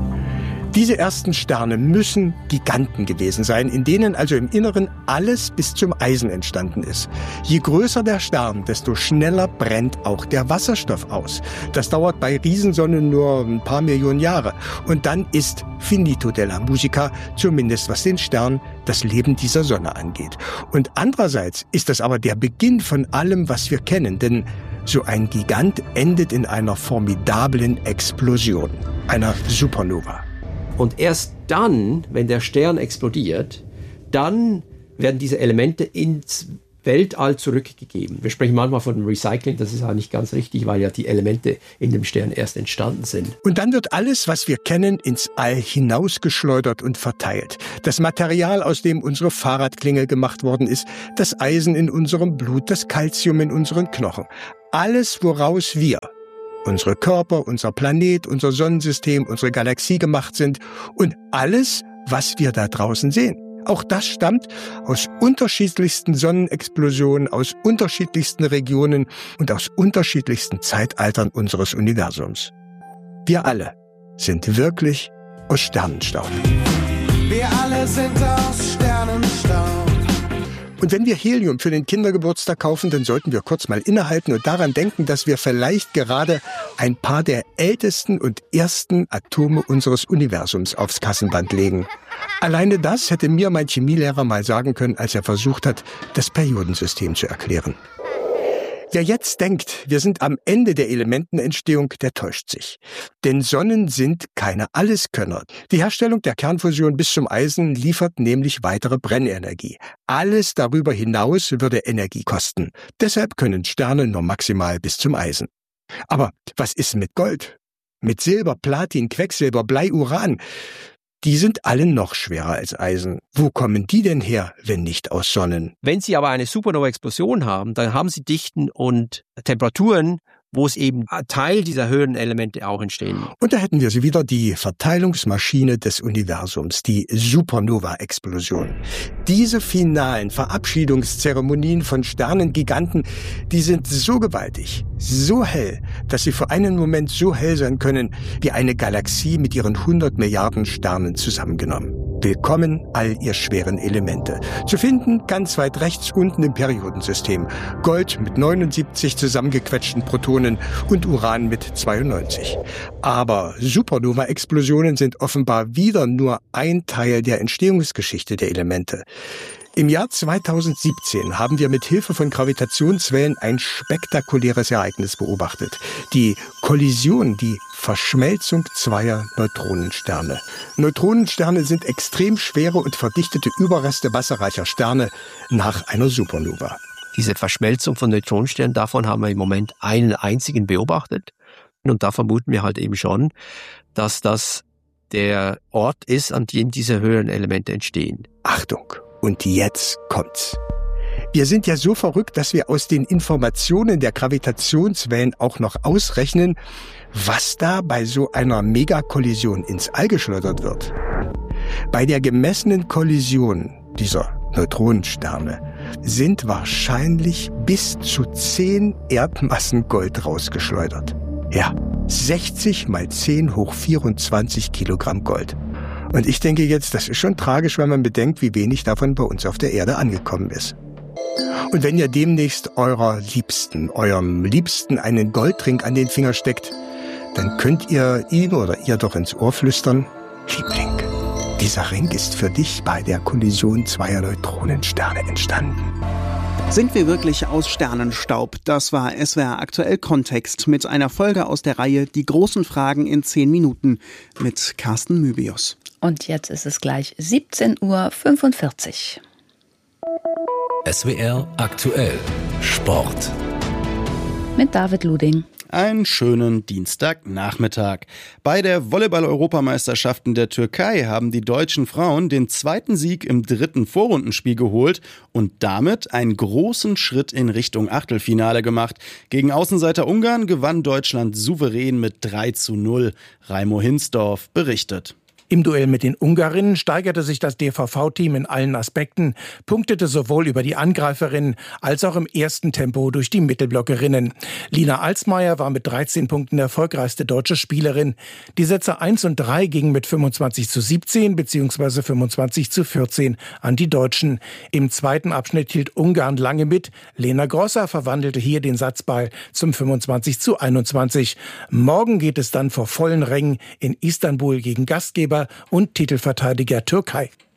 Diese ersten Sterne müssen Giganten gewesen sein, in denen also im Inneren alles bis zum Eisen entstanden ist. Je größer der Stern, desto schneller brennt auch der Wasserstoff aus. Das dauert bei Riesensonnen nur ein paar Millionen Jahre. Und dann ist finito della musica, zumindest was den Stern, das Leben dieser Sonne angeht. Und andererseits ist das aber der Beginn von allem, was wir kennen, denn So ein Gigant endet in einer formidablen Explosion, einer Supernova. Und erst dann, wenn der Stern explodiert, dann werden diese Elemente ins Weltall zurückgegeben. Wir sprechen manchmal von Recycling, das ist ja nicht ganz richtig, weil ja die Elemente in dem Stern erst entstanden sind. Und dann wird alles, was wir kennen, ins All hinausgeschleudert und verteilt. Das Material, aus dem unsere Fahrradklingel gemacht worden ist, das Eisen in unserem Blut, das Calcium in unseren Knochen. Alles, woraus wir, unsere Körper, unser Planet, unser Sonnensystem, unsere Galaxie gemacht sind und alles, was wir da draußen sehen. Auch das stammt aus unterschiedlichsten Sonnenexplosionen, aus unterschiedlichsten Regionen und aus unterschiedlichsten Zeitaltern unseres Universums. Wir alle sind wirklich aus Sternenstaub. Wir alle sind aus Sternenstaub. Und wenn wir Helium für den Kindergeburtstag kaufen, dann sollten wir kurz mal innehalten und daran denken, dass wir vielleicht gerade ein paar der ältesten und ersten Atome unseres Universums aufs Kassenband legen. Alleine das hätte mir mein Chemielehrer mal sagen können, als er versucht hat, das Periodensystem zu erklären. Wer jetzt denkt, wir sind am Ende der Elementenentstehung, der täuscht sich. Denn Sonnen sind keine Alleskönner. Die Herstellung der Kernfusion bis zum Eisen liefert nämlich weitere Brennenergie. Alles darüber hinaus würde Energie kosten. Deshalb können Sterne nur maximal bis zum Eisen. Aber was ist mit Gold? Mit Silber, Platin, Quecksilber, Blei, Uran? Die sind alle noch schwerer als Eisen. Wo kommen die denn her, wenn nicht aus Sonnen? Wenn Sie aber eine Supernova-Explosion haben, dann haben Sie Dichten und Temperaturen, wo es eben Teil dieser höheren Elemente auch entstehen. Und da hätten wir sie wieder, die Verteilungsmaschine des Universums, die Supernova-Explosion. Diese finalen Verabschiedungszeremonien von Sternengiganten, die sind so gewaltig, so hell, dass sie für einen Moment so hell sein können, wie eine Galaxie mit ihren hundert Milliarden Sternen zusammengenommen. Willkommen all ihr schweren Elemente. Zu finden ganz weit rechts unten im Periodensystem. Gold mit neunundsiebzig zusammengequetschten Protonen und Uran mit zweiundneunzig. Aber Supernova-Explosionen sind offenbar wieder nur ein Teil der Entstehungsgeschichte der Elemente. Im Jahr zweitausendsiebzehn haben wir mit Hilfe von Gravitationswellen ein spektakuläres Ereignis beobachtet. Die Kollision, die Verschmelzung zweier Neutronensterne. Neutronensterne sind extrem schwere und verdichtete Überreste wasserreicher Sterne nach einer Supernova. Diese Verschmelzung von Neutronensternen, davon haben wir im Moment einen einzigen beobachtet. Und da vermuten wir halt eben schon, dass das der Ort ist, an dem diese höheren Elemente entstehen. Achtung! Und jetzt kommt's. Wir sind ja so verrückt, dass wir aus den Informationen der Gravitationswellen auch noch ausrechnen, was da bei so einer Megakollision ins All geschleudert wird. Bei der gemessenen Kollision dieser Neutronensterne sind wahrscheinlich bis zu zehn Erdmassen Gold rausgeschleudert. Ja, sechzig mal zehn hoch vierundzwanzig Kilogramm Gold. Und ich denke jetzt, das ist schon tragisch, wenn man bedenkt, wie wenig davon bei uns auf der Erde angekommen ist. Und wenn ihr demnächst eurer Liebsten, eurem Liebsten einen Goldring an den Finger steckt, dann könnt ihr ihm oder ihr doch ins Ohr flüstern: Liebling, dieser Ring ist für dich bei der Kollision zweier Neutronensterne entstanden. Sind wir wirklich aus Sternenstaub? Das war S W R aktuell Kontext mit einer Folge aus der Reihe Die großen Fragen in zehn Minuten mit Carsten Mybius. Und jetzt ist es gleich siebzehn Uhr fünfundvierzig. S W R aktuell Sport. Mit David Luding. Einen schönen Dienstagnachmittag. Bei der Volleyball-Europameisterschaft in der Türkei haben die deutschen Frauen den zweiten Sieg im dritten Vorrundenspiel geholt und damit einen großen Schritt in Richtung Achtelfinale gemacht. Gegen Außenseiter Ungarn gewann Deutschland souverän mit drei zu null. Raimo Hinsdorf berichtet. Im Duell mit den Ungarinnen steigerte sich das D V V-Team in allen Aspekten, punktete sowohl über die Angreiferinnen als auch im ersten Tempo durch die Mittelblockerinnen. Lina Alsmeier war mit dreizehn Punkten erfolgreichste deutsche Spielerin. Die Sätze eins und drei gingen mit fünfundzwanzig zu siebzehn bzw. fünfundzwanzig zu vierzehn an die Deutschen. Im zweiten Abschnitt hielt Ungarn lange mit. Lena Grosser verwandelte hier den Satzball zum fünfundzwanzig zu einundzwanzig. Morgen geht es dann vor vollen Rängen in Istanbul gegen Gastgeber und Titelverteidiger Türkei.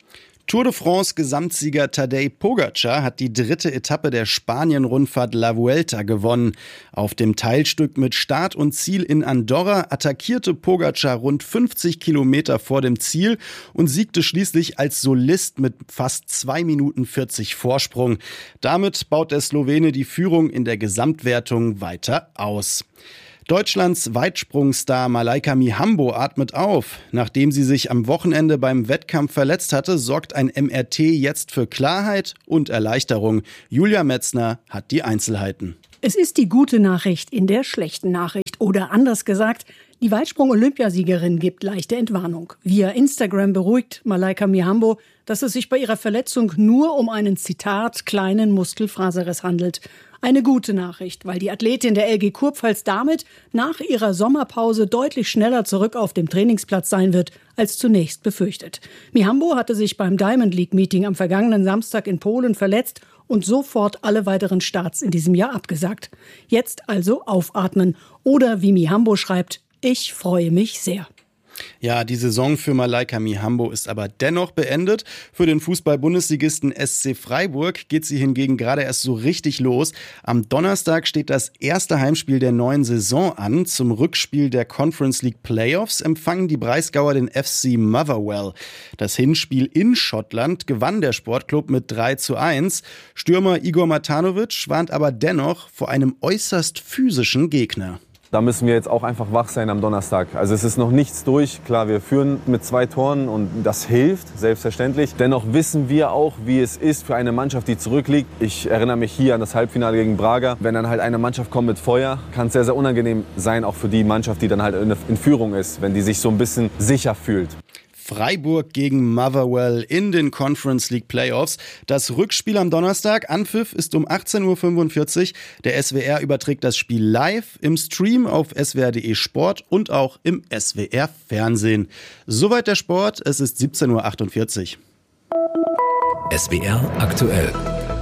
Tour de France-Gesamtsieger Tadej Pogačar hat die dritte Etappe der Spanien-Rundfahrt La Vuelta gewonnen. Auf dem Teilstück mit Start und Ziel in Andorra attackierte Pogačar rund fünfzig Kilometer vor dem Ziel und siegte schließlich als Solist mit fast zwei Minuten vierzig Vorsprung. Damit baut der Slowene die Führung in der Gesamtwertung weiter aus. Deutschlands Weitsprungstar Malaika Mihambo atmet auf. Nachdem sie sich am Wochenende beim Wettkampf verletzt hatte, sorgt ein M R T jetzt für Klarheit und Erleichterung. Julia Metzner hat die Einzelheiten. Es ist die gute Nachricht in der schlechten Nachricht. Oder anders gesagt, die Weitsprung-Olympiasiegerin gibt leichte Entwarnung. Via Instagram beruhigt Malaika Mihambo, dass es sich bei ihrer Verletzung nur um einen, Zitat, kleinen Muskelfaserriss handelt. Eine gute Nachricht, weil die Athletin der L G Kurpfalz damit nach ihrer Sommerpause deutlich schneller zurück auf dem Trainingsplatz sein wird, als zunächst befürchtet. Mihambo hatte sich beim Diamond League Meeting am vergangenen Samstag in Polen verletzt und sofort alle weiteren Starts in diesem Jahr abgesagt. Jetzt also aufatmen. Oder wie Mihambo schreibt, ich freue mich sehr. Ja, die Saison für Malaika Mihambo ist aber dennoch beendet. Für den Fußball-Bundesligisten S C Freiburg geht sie hingegen gerade erst so richtig los. Am Donnerstag steht das erste Heimspiel der neuen Saison an. Zum Rückspiel der Conference League Playoffs empfangen die Breisgauer den F C Motherwell. Das Hinspiel in Schottland gewann der Sportclub mit drei zu eins. Stürmer Igor Matanovic warnt aber dennoch vor einem äußerst physischen Gegner. Da müssen wir jetzt auch einfach wach sein am Donnerstag. Also es ist noch nichts durch. Klar, wir führen mit zwei Toren und das hilft, selbstverständlich. Dennoch wissen wir auch, wie es ist für eine Mannschaft, die zurückliegt. Ich erinnere mich hier an das Halbfinale gegen Braga. Wenn dann halt eine Mannschaft kommt mit Feuer, kann es sehr, sehr unangenehm sein, auch für die Mannschaft, die dann halt in Führung ist, wenn die sich so ein bisschen sicher fühlt. Freiburg gegen Motherwell in den Conference League Playoffs. Das Rückspiel am Donnerstag, Anpfiff ist um achtzehn Uhr fünfundvierzig. Der S W R überträgt das Spiel live im Stream auf s w r punkt d e Sport und auch im S W R Fernsehen. Soweit der Sport, es ist siebzehn Uhr achtundvierzig. S W R aktuell.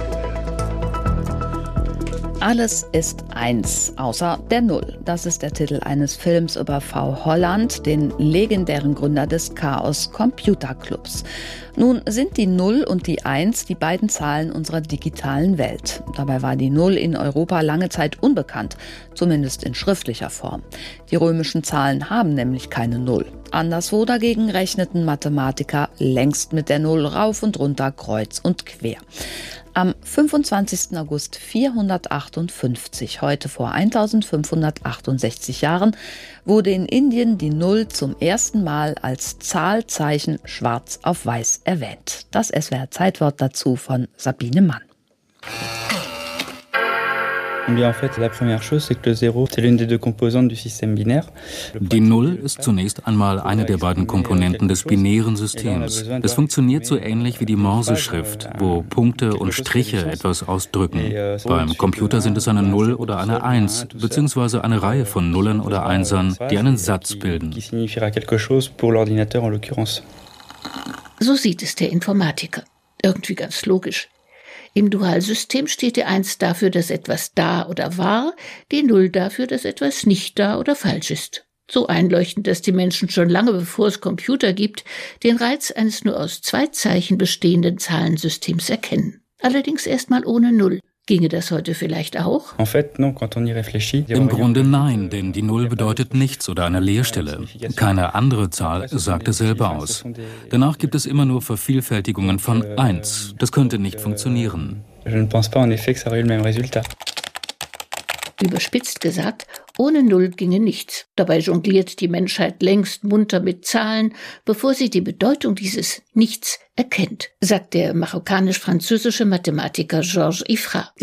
Alles ist eins, außer der Null. Das ist der Titel eines Films über V. Holland, den legendären Gründer des Chaos Computer Clubs. Nun sind die Null und die Eins die beiden Zahlen unserer digitalen Welt. Dabei war die Null in Europa lange Zeit unbekannt, zumindest in schriftlicher Form. Die römischen Zahlen haben nämlich keine Null. Anderswo dagegen rechneten Mathematiker längst mit der Null rauf und runter, kreuz und quer. Am fünfundzwanzigsten August vierhundertachtundfünfzig, heute vor eintausendfünfhundertachtundsechzig Jahren, wurde in Indien die Null zum ersten Mal als Zahlzeichen schwarz auf weiß erwähnt. Das S W R-Zeitwort dazu von Sabine Mann. Die Null ist zunächst einmal eine der beiden Komponenten des binären Systems. Es funktioniert so ähnlich wie die Morseschrift, wo Punkte und Striche etwas ausdrücken. Beim Computer sind es eine Null oder eine Eins, beziehungsweise eine Reihe von Nullen oder Einsern, die einen Satz bilden. So sieht es der Informatiker. Irgendwie ganz logisch. Im Dualsystem steht die Eins dafür, dass etwas da oder war, die Null dafür, dass etwas nicht da oder falsch ist. So einleuchtend, dass die Menschen schon lange bevor es Computer gibt, den Reiz eines nur aus zwei Zeichen bestehenden Zahlensystems erkennen. Allerdings erstmal ohne Null. Ginge das heute vielleicht auch? Im Grunde nein, denn die Null bedeutet nichts oder eine Leerstelle. Keine andere Zahl sagt dasselbe aus. Danach gibt es immer nur Vervielfältigungen von eins. Das könnte nicht funktionieren. Überspitzt gesagt, ohne Null ginge nichts. Dabei jongliert die Menschheit längst munter mit Zahlen, bevor sie die Bedeutung dieses Nichts erkennt, sagt der marokkanisch-französische Mathematiker Georges Ifra.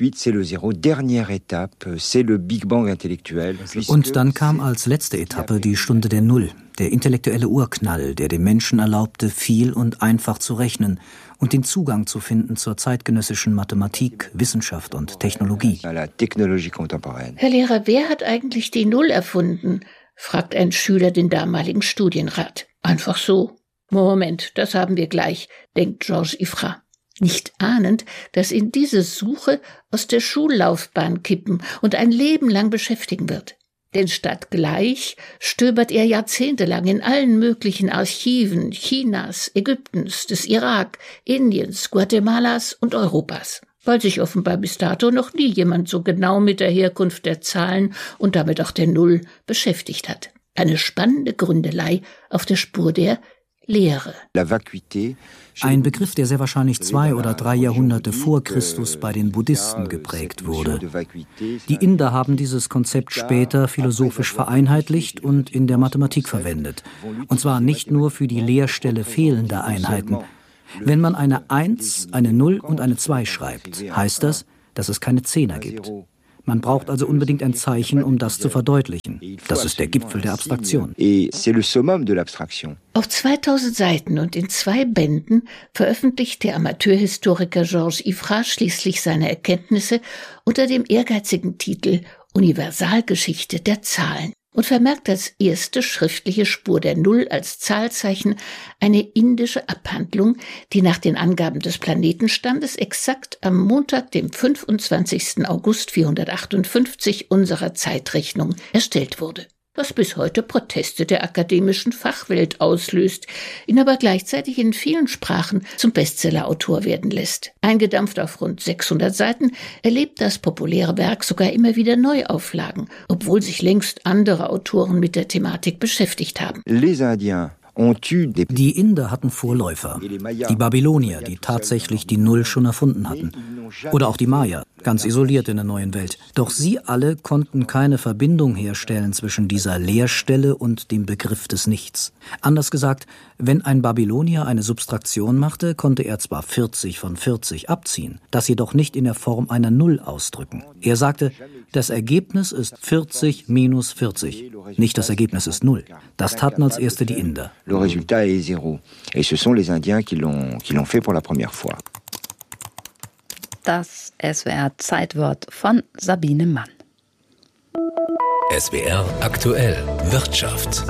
Und dann kam als letzte Etappe die Stunde der Null, der intellektuelle Urknall, der dem Menschen erlaubte, viel und einfach zu rechnen und den Zugang zu finden zur zeitgenössischen Mathematik, Wissenschaft und Technologie. Herr Lehrer, wer hat eigentlich die Null erfunden? Fragt ein Schüler den damaligen Studienrat. Einfach so. Moment, das haben wir gleich, denkt Georges Ifra. Nicht ahnend, dass ihn diese Suche aus der Schullaufbahn kippen und ein Leben lang beschäftigen wird. Denn statt gleich stöbert er jahrzehntelang in allen möglichen Archiven Chinas, Ägyptens, des Irak, Indiens, Guatemalas und Europas, weil sich offenbar bis dato noch nie jemand so genau mit der Herkunft der Zahlen und damit auch der Null beschäftigt hat. Eine spannende Gründelei auf der Spur der Lehre. Ein Begriff, der sehr wahrscheinlich zwei oder drei Jahrhunderte vor Christus bei den Buddhisten geprägt wurde. Die Inder haben dieses Konzept später philosophisch vereinheitlicht und in der Mathematik verwendet. Und zwar nicht nur für die Leerstelle fehlender Einheiten. Wenn man eine eins, eine null und eine zwei schreibt, heißt das, dass es keine Zehner gibt. Man braucht also unbedingt ein Zeichen, um das zu verdeutlichen. Das ist der Gipfel der Abstraktion. Auf zweitausend Seiten und in zwei Bänden veröffentlicht der Amateurhistoriker Georges Ifrah schließlich seine Erkenntnisse unter dem ehrgeizigen Titel Universalgeschichte der Zahlen und vermerkt als erste schriftliche Spur der Null als Zahlzeichen eine indische Abhandlung, die nach den Angaben des Planetenstandes exakt am Montag, dem fünfundzwanzigsten August vierhundertachtundfünfzig unserer Zeitrechnung erstellt wurde. Was bis heute Proteste der akademischen Fachwelt auslöst, ihn aber gleichzeitig in vielen Sprachen zum Bestsellerautor werden lässt. Eingedampft auf rund sechshundert Seiten erlebt das populäre Werk sogar immer wieder Neuauflagen, obwohl sich längst andere Autoren mit der Thematik beschäftigt haben. Die Inder hatten Vorläufer, die Babylonier, die tatsächlich die Null schon erfunden hatten. Oder auch die Maya, ganz isoliert in der neuen Welt. Doch sie alle konnten keine Verbindung herstellen zwischen dieser Leerstelle und dem Begriff des Nichts. Anders gesagt, wenn ein Babylonier eine Subtraktion machte, konnte er zwar vierzig von vierzig abziehen, das jedoch nicht in der Form einer Null ausdrücken. Er sagte, das Ergebnis ist vierzig minus vierzig, nicht das Ergebnis ist Null. Das taten als erste die Inder. Le résultat est zéro. Et ce sont les Indiens qui l'ont, qui l'ont fait pour la première fois. Das S W R-Zeitwort von Sabine Mann. S W R aktuell Wirtschaft.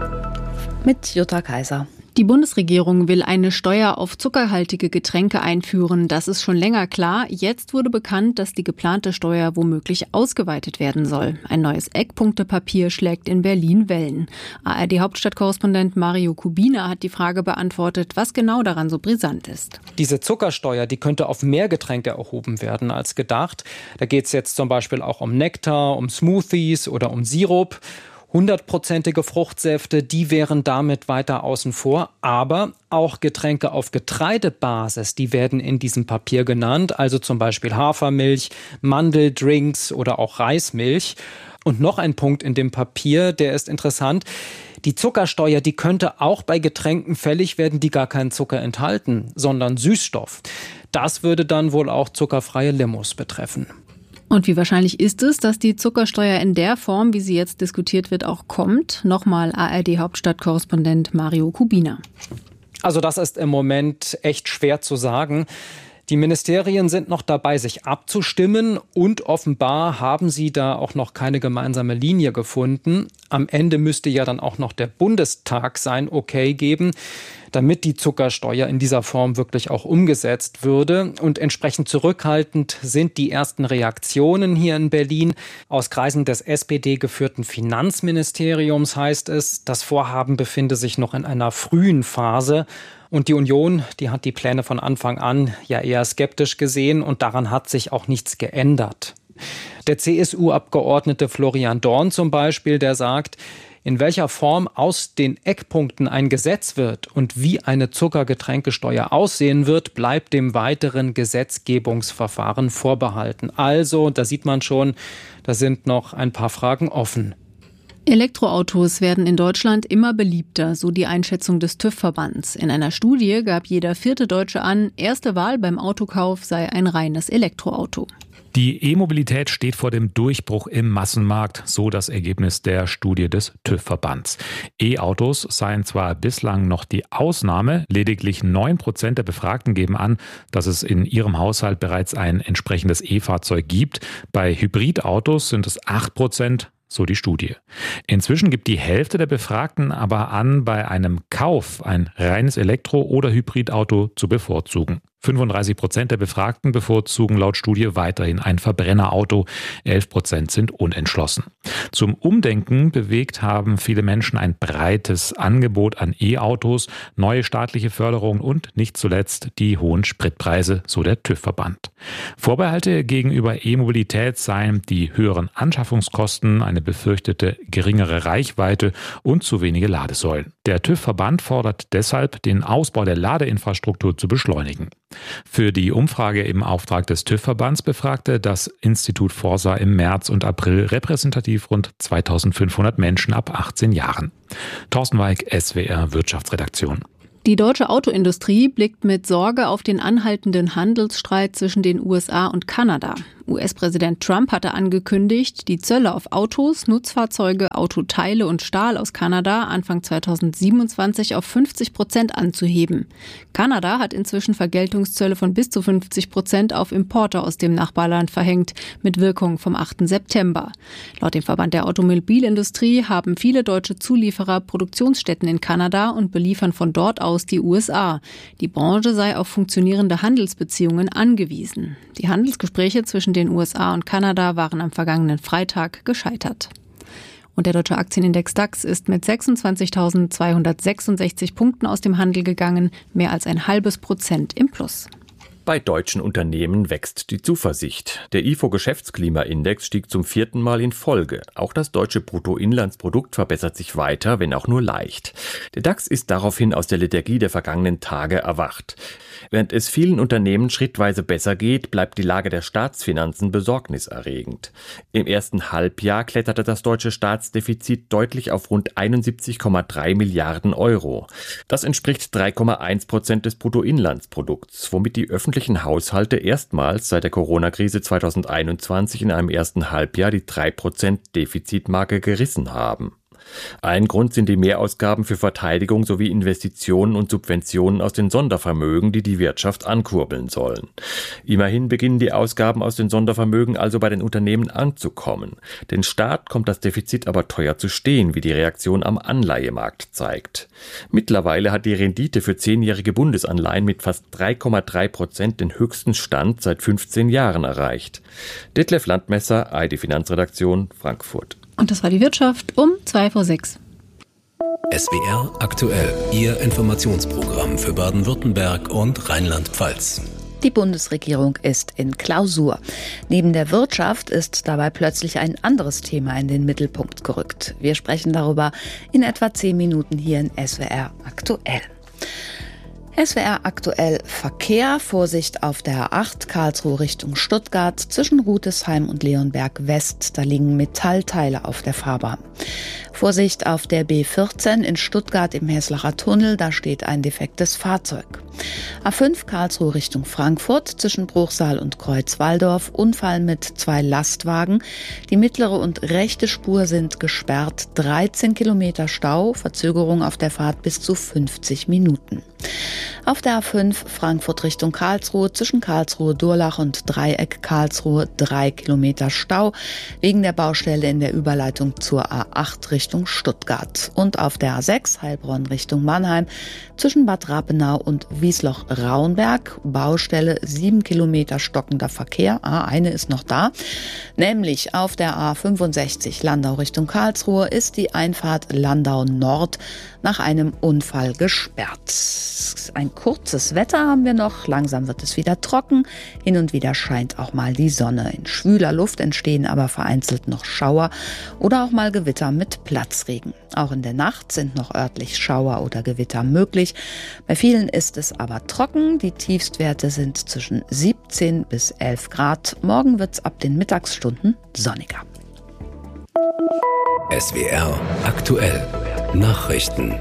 Mit Jutta Kaiser. Die Bundesregierung will eine Steuer auf zuckerhaltige Getränke einführen. Das ist schon länger klar. Jetzt wurde bekannt, dass die geplante Steuer womöglich ausgeweitet werden soll. Ein neues Eckpunktepapier schlägt in Berlin Wellen. A R D-Hauptstadtkorrespondent Mario Kubina hat die Frage beantwortet, was genau daran so brisant ist. Diese Zuckersteuer, die könnte auf mehr Getränke erhoben werden als gedacht. Da geht es jetzt zum Beispiel auch um Nektar, um Smoothies oder um Sirup. Hundertprozentige Fruchtsäfte, die wären damit weiter außen vor. Aber auch Getränke auf Getreidebasis, die werden in diesem Papier genannt. Also zum Beispiel Hafermilch, Mandeldrinks oder auch Reismilch. Und noch ein Punkt in dem Papier, der ist interessant. Die Zuckersteuer, die könnte auch bei Getränken fällig werden, die gar keinen Zucker enthalten, sondern Süßstoff. Das würde dann wohl auch zuckerfreie Limos betreffen. Und wie wahrscheinlich ist es, dass die Zuckersteuer in der Form, wie sie jetzt diskutiert wird, auch kommt? Nochmal A R D-Hauptstadtkorrespondent Mario Kubina. Also das ist im Moment echt schwer zu sagen. Die Ministerien sind noch dabei, sich abzustimmen und offenbar haben sie da auch noch keine gemeinsame Linie gefunden. Am Ende müsste ja dann auch noch der Bundestag sein Okay geben, damit die Zuckersteuer in dieser Form wirklich auch umgesetzt würde. Und entsprechend zurückhaltend sind die ersten Reaktionen hier in Berlin. Aus Kreisen des S P D-geführten Finanzministeriums heißt es, das Vorhaben befinde sich noch in einer frühen Phase. Und die Union, die hat die Pläne von Anfang an ja eher skeptisch gesehen und daran hat sich auch nichts geändert. Der C S U-Abgeordnete Florian Dorn zum Beispiel, der sagt, in welcher Form aus den Eckpunkten ein Gesetz wird und wie eine Zuckergetränkesteuer aussehen wird, bleibt dem weiteren Gesetzgebungsverfahren vorbehalten. Also, da sieht man schon, da sind noch ein paar Fragen offen. Elektroautos werden in Deutschland immer beliebter, so die Einschätzung des TÜV-Verbands. In einer Studie gab jeder vierte Deutsche an, erste Wahl beim Autokauf sei ein reines Elektroauto. Die E-Mobilität steht vor dem Durchbruch im Massenmarkt, so das Ergebnis der Studie des TÜV-Verbands. E-Autos seien zwar bislang noch die Ausnahme, lediglich neun Prozent der Befragten geben an, dass es in ihrem Haushalt bereits ein entsprechendes E-Fahrzeug gibt. Bei Hybridautos sind es acht Prozent. So die Studie. Inzwischen gibt die Hälfte der Befragten aber an, bei einem Kauf ein reines Elektro- oder Hybridauto zu bevorzugen. fünfunddreißig Prozent der Befragten bevorzugen laut Studie weiterhin ein Verbrennerauto. elf Prozent sind unentschlossen. Zum Umdenken bewegt haben viele Menschen ein breites Angebot an E-Autos, neue staatliche Förderungen und nicht zuletzt die hohen Spritpreise, so der TÜV-Verband. Vorbehalte gegenüber E-Mobilität seien die höheren Anschaffungskosten, eine befürchtete geringere Reichweite und zu wenige Ladesäulen. Der TÜV-Verband fordert deshalb, den Ausbau der Ladeinfrastruktur zu beschleunigen. Für die Umfrage im Auftrag des TÜV-Verbands befragte das Institut Forsa im März und April repräsentativ rund zweitausendfünfhundert Menschen ab achtzehn Jahren. Thorsten Weig, S W R Wirtschaftsredaktion. Die deutsche Autoindustrie blickt mit Sorge auf den anhaltenden Handelsstreit zwischen den U S A und Kanada. U S-Präsident Trump hatte angekündigt, die Zölle auf Autos, Nutzfahrzeuge, Autoteile und Stahl aus Kanada Anfang zweitausendsiebenundzwanzig auf fünfzig Prozent anzuheben. Kanada hat inzwischen Vergeltungszölle von bis zu fünfzig Prozent auf Importe aus dem Nachbarland verhängt, mit Wirkung vom achten September. Laut dem Verband der Automobilindustrie haben viele deutsche Zulieferer Produktionsstätten in Kanada und beliefern von dort aus die U S A. Die Branche sei auf funktionierende Handelsbeziehungen angewiesen. Die Handelsgespräche zwischen den U S A und Kanada waren am vergangenen Freitag gescheitert. Und der deutsche Aktienindex DAX ist mit sechsundzwanzigtausendzweihundertsechsundsechzig Punkten aus dem Handel gegangen, mehr als ein halbes Prozent im Plus. Bei deutschen Unternehmen wächst die Zuversicht. Der I F O-Geschäftsklimaindex stieg zum vierten Mal in Folge. Auch das deutsche Bruttoinlandsprodukt verbessert sich weiter, wenn auch nur leicht. Der DAX ist daraufhin aus der Lethargie der vergangenen Tage erwacht. Während es vielen Unternehmen schrittweise besser geht, bleibt die Lage der Staatsfinanzen besorgniserregend. Im ersten Halbjahr kletterte das deutsche Staatsdefizit deutlich auf rund einundsiebzig Komma drei Milliarden Euro. Das entspricht drei Komma eins Prozent des Bruttoinlandsprodukts, womit die öffentlichen Haushalte erstmals seit der Corona-Krise zweitausendeinundzwanzig in einem ersten Halbjahr die drei Prozent Defizitmarke gerissen haben. Ein Grund sind die Mehrausgaben für Verteidigung sowie Investitionen und Subventionen aus den Sondervermögen, die die Wirtschaft ankurbeln sollen. Immerhin beginnen die Ausgaben aus den Sondervermögen also bei den Unternehmen anzukommen. Den Staat kommt das Defizit aber teuer zu stehen, wie die Reaktion am Anleihemarkt zeigt. Mittlerweile hat die Rendite für zehnjährige Bundesanleihen mit fast drei Komma drei Prozent den höchsten Stand seit fünfzehn Jahren erreicht. Detlef Landmesser, A R D Finanzredaktion, Frankfurt. Und das war die Wirtschaft um zwei vor sechs. S W R aktuell, Ihr Informationsprogramm für Baden-Württemberg und Rheinland-Pfalz. Die Bundesregierung ist in Klausur. Neben der Wirtschaft ist dabei plötzlich ein anderes Thema in den Mittelpunkt gerückt. Wir sprechen darüber in etwa zehn Minuten hier in S W R aktuell. S W R aktuell Verkehr, Vorsicht auf der A acht, Karlsruhe Richtung Stuttgart, zwischen Rudesheim und Leonberg West, da liegen Metallteile auf der Fahrbahn. Vorsicht auf der B vierzehn in Stuttgart im Heslacher Tunnel, da steht ein defektes Fahrzeug. A fünf Karlsruhe Richtung Frankfurt, zwischen Bruchsal und Kreuzwaldorf, Unfall mit zwei Lastwagen. Die mittlere und rechte Spur sind gesperrt, dreizehn Kilometer Stau, Verzögerung auf der Fahrt bis zu fünfzig Minuten. Auf der A fünf Frankfurt Richtung Karlsruhe, zwischen Karlsruhe Durlach und Dreieck Karlsruhe, drei Kilometer Stau, wegen der Baustelle in der Überleitung zur A acht Richtung Stuttgart. Und auf der A sechs Heilbronn Richtung Mannheim, zwischen Bad Rappenau und Wiesloch-Raunberg, Baustelle, sieben Kilometer stockender Verkehr. Ah, eine ist noch da. Nämlich auf der A fünfundsechzig Landau Richtung Karlsruhe ist die Einfahrt Landau Nord nach einem Unfall gesperrt. Ein kurzes Wetter haben wir noch. Langsam wird es wieder trocken. Hin und wieder scheint auch mal die Sonne. In schwüler Luft entstehen aber vereinzelt noch Schauer oder auch mal Gewitter mit Platzregen. Auch in der Nacht sind noch örtlich Schauer oder Gewitter möglich. Bei vielen ist es aber trocken. Die Tiefstwerte sind zwischen siebzehn bis elf Grad. Morgen wird es ab den Mittagsstunden sonniger. S W R aktuell. Nachrichten.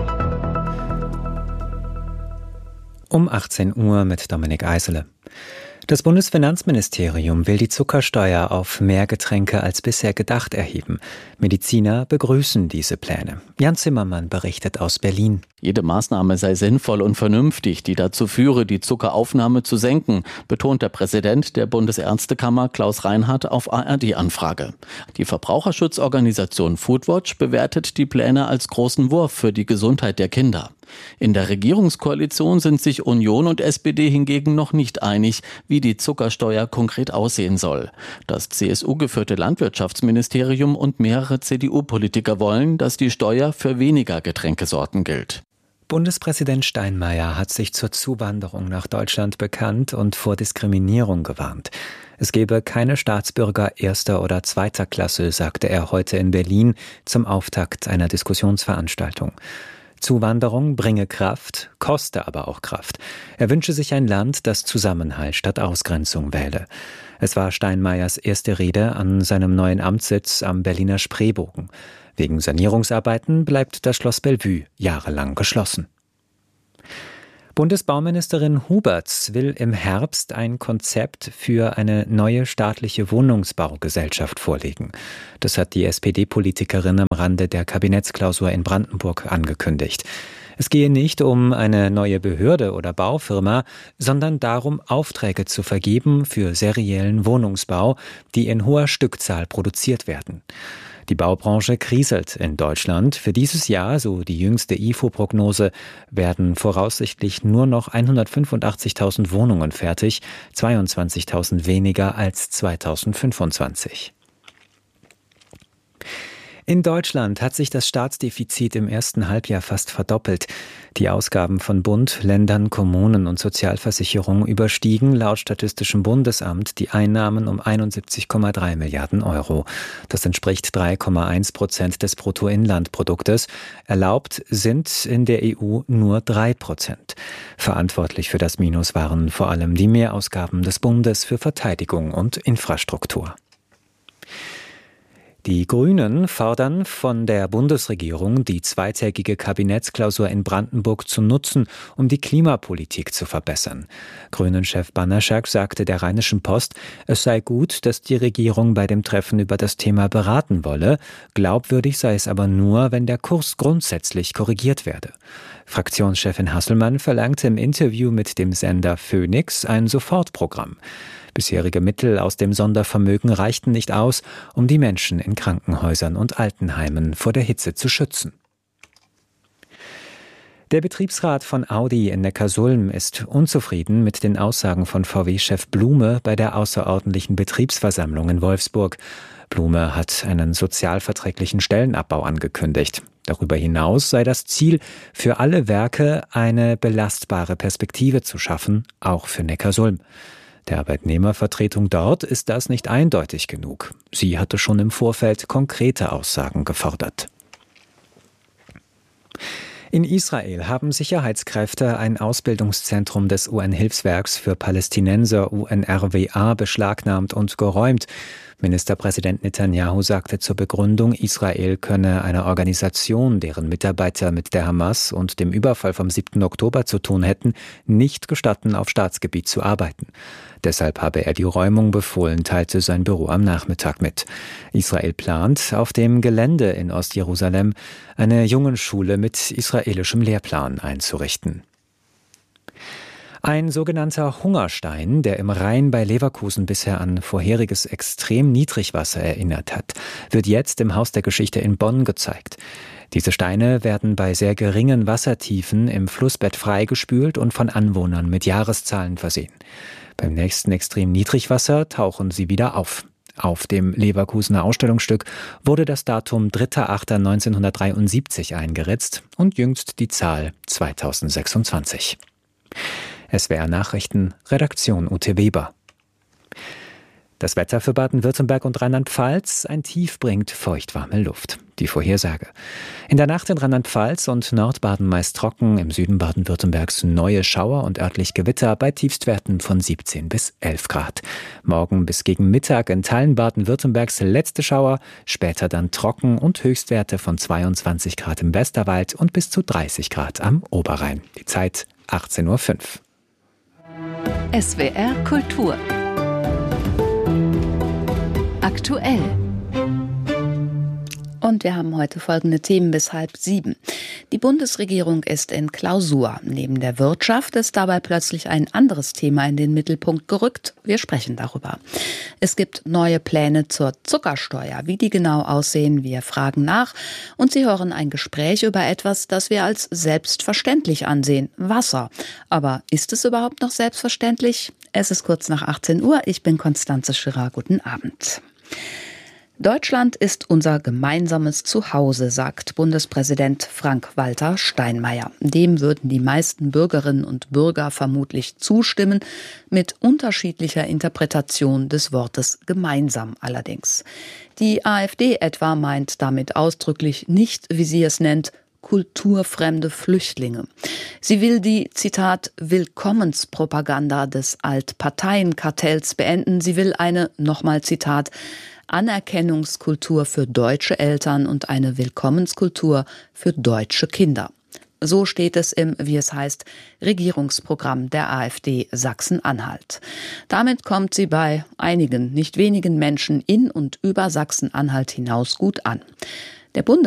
Um achtzehn Uhr mit Dominik Eisele. Das Bundesfinanzministerium will die Zuckersteuer auf mehr Getränke als bisher gedacht erheben. Mediziner begrüßen diese Pläne. Jan Zimmermann berichtet aus Berlin. Jede Maßnahme sei sinnvoll und vernünftig, die dazu führe, die Zuckeraufnahme zu senken, betont der Präsident der Bundesärztekammer Klaus Reinhardt auf A R D-Anfrage. Die Verbraucherschutzorganisation Foodwatch bewertet die Pläne als großen Wurf für die Gesundheit der Kinder. In der Regierungskoalition sind sich Union und S P D hingegen noch nicht einig, wie die Zuckersteuer konkret aussehen soll. Das C S U-geführte Landwirtschaftsministerium und mehrere C D U-Politiker wollen, dass die Steuer für weniger Getränkesorten gilt. Bundespräsident Steinmeier hat sich zur Zuwanderung nach Deutschland bekannt und vor Diskriminierung gewarnt. Es gebe keine Staatsbürger erster oder zweiter Klasse, sagte er heute in Berlin zum Auftakt einer Diskussionsveranstaltung. Zuwanderung bringe Kraft, koste aber auch Kraft. Er wünsche sich ein Land, das Zusammenhalt statt Ausgrenzung wähle. Es war Steinmeiers erste Rede an seinem neuen Amtssitz am Berliner Spreebogen. Wegen Sanierungsarbeiten bleibt das Schloss Bellevue jahrelang geschlossen. Bundesbauministerin Huberts will im Herbst ein Konzept für eine neue staatliche Wohnungsbaugesellschaft vorlegen. Das hat die S P D-Politikerin am Rande der Kabinettsklausur in Brandenburg angekündigt. Es gehe nicht um eine neue Behörde oder Baufirma, sondern darum, Aufträge zu vergeben für seriellen Wohnungsbau, die in hoher Stückzahl produziert werden. Die Baubranche kriselt in Deutschland. Für dieses Jahr, so die jüngste I F O-Prognose, werden voraussichtlich nur noch hundertfünfundachtzigtausend Wohnungen fertig, zweiundzwanzigtausend weniger als zweitausendfünfundzwanzig. In Deutschland hat sich das Staatsdefizit im ersten Halbjahr fast verdoppelt. Die Ausgaben von Bund, Ländern, Kommunen und Sozialversicherung überstiegen laut Statistischem Bundesamt die Einnahmen um einundsiebzig Komma drei Milliarden Euro. Das entspricht drei Komma eins Prozent des Bruttoinlandproduktes. Erlaubt sind in der E U nur drei Prozent. Verantwortlich für das Minus waren vor allem die Mehrausgaben des Bundes für Verteidigung und Infrastruktur. Die Grünen fordern von der Bundesregierung, die zweitägige Kabinettsklausur in Brandenburg zu nutzen, um die Klimapolitik zu verbessern. Grünen-Chef Banaszak sagte der Rheinischen Post, es sei gut, dass die Regierung bei dem Treffen über das Thema beraten wolle. Glaubwürdig sei es aber nur, wenn der Kurs grundsätzlich korrigiert werde. Fraktionschefin Hasselmann verlangte im Interview mit dem Sender Phoenix ein Sofortprogramm. Bisherige Mittel aus dem Sondervermögen reichten nicht aus, um die Menschen in Krankenhäusern und Altenheimen vor der Hitze zu schützen. Der Betriebsrat von Audi in Neckarsulm ist unzufrieden mit den Aussagen von V W-Chef Blume bei der außerordentlichen Betriebsversammlung in Wolfsburg. Blume hat einen sozialverträglichen Stellenabbau angekündigt. Darüber hinaus sei das Ziel, für alle Werke eine belastbare Perspektive zu schaffen, auch für Neckarsulm. Der Arbeitnehmervertretung dort ist das nicht eindeutig genug. Sie hatte schon im Vorfeld konkrete Aussagen gefordert. In Israel haben Sicherheitskräfte ein Ausbildungszentrum des U N-Hilfswerks für Palästinenser U N R W A beschlagnahmt und geräumt. Ministerpräsident Netanyahu sagte zur Begründung, Israel könne einer Organisation, deren Mitarbeiter mit der Hamas und dem Überfall vom siebten Oktober zu tun hätten, nicht gestatten, auf Staatsgebiet zu arbeiten. Deshalb habe er die Räumung befohlen, teilte sein Büro am Nachmittag mit. Israel plant, auf dem Gelände in Ostjerusalem eine Jungenschule mit israelischem Lehrplan einzurichten. Ein sogenannter Hungerstein, der im Rhein bei Leverkusen bisher an vorheriges extrem Niedrigwasser erinnert hat, wird jetzt im Haus der Geschichte in Bonn gezeigt. Diese Steine werden bei sehr geringen Wassertiefen im Flussbett freigespült und von Anwohnern mit Jahreszahlen versehen. Beim nächsten extrem Niedrigwasser tauchen sie wieder auf. Auf dem Leverkusener Ausstellungsstück wurde das Datum dritter achter neunzehnhundertdreiundsiebzig eingeritzt und jüngst die Zahl zweitausendsechsundzwanzig. S W R Nachrichten, Redaktion Ute Weber. Das Wetter für Baden-Württemberg und Rheinland-Pfalz: Ein Tief bringt feuchtwarme Luft. Die Vorhersage: In der Nacht in Rheinland-Pfalz und Nordbaden meist trocken, im Süden Baden-Württembergs neue Schauer und örtlich Gewitter bei Tiefstwerten von siebzehn bis elf Grad. Morgen bis gegen Mittag in Teilen Baden-Württembergs letzte Schauer, später dann trocken und Höchstwerte von zweiundzwanzig Grad im Westerwald und bis zu dreißig Grad am Oberrhein. Die Zeit achtzehn Uhr fünf. S W R Kultur aktuell. Und wir haben heute folgende Themen bis halb sieben. Die Bundesregierung ist in Klausur. Neben der Wirtschaft ist dabei plötzlich ein anderes Thema in den Mittelpunkt gerückt. Wir sprechen darüber. Es gibt neue Pläne zur Zuckersteuer. Wie die genau aussehen, wir fragen nach. Und Sie hören ein Gespräch über etwas, das wir als selbstverständlich ansehen. Wasser. Aber ist es überhaupt noch selbstverständlich? Es ist kurz nach achtzehn Uhr. Ich bin Constanze Schirrer. Guten Abend. Deutschland ist unser gemeinsames Zuhause, sagt Bundespräsident Frank-Walter Steinmeier. Dem würden die meisten Bürgerinnen und Bürger vermutlich zustimmen, mit unterschiedlicher Interpretation des Wortes gemeinsam allerdings. Die AfD etwa meint damit ausdrücklich nicht, wie sie es nennt, kulturfremde Flüchtlinge. Sie will die, Zitat, Willkommenspropaganda des Altparteienkartells beenden. Sie will eine, nochmal Zitat, Anerkennungskultur für deutsche Eltern und eine Willkommenskultur für deutsche Kinder. So steht es im, wie es heißt, Regierungsprogramm der AfD Sachsen-Anhalt. Damit kommt sie bei einigen, nicht wenigen Menschen in und über Sachsen-Anhalt hinaus gut an. Der Bundes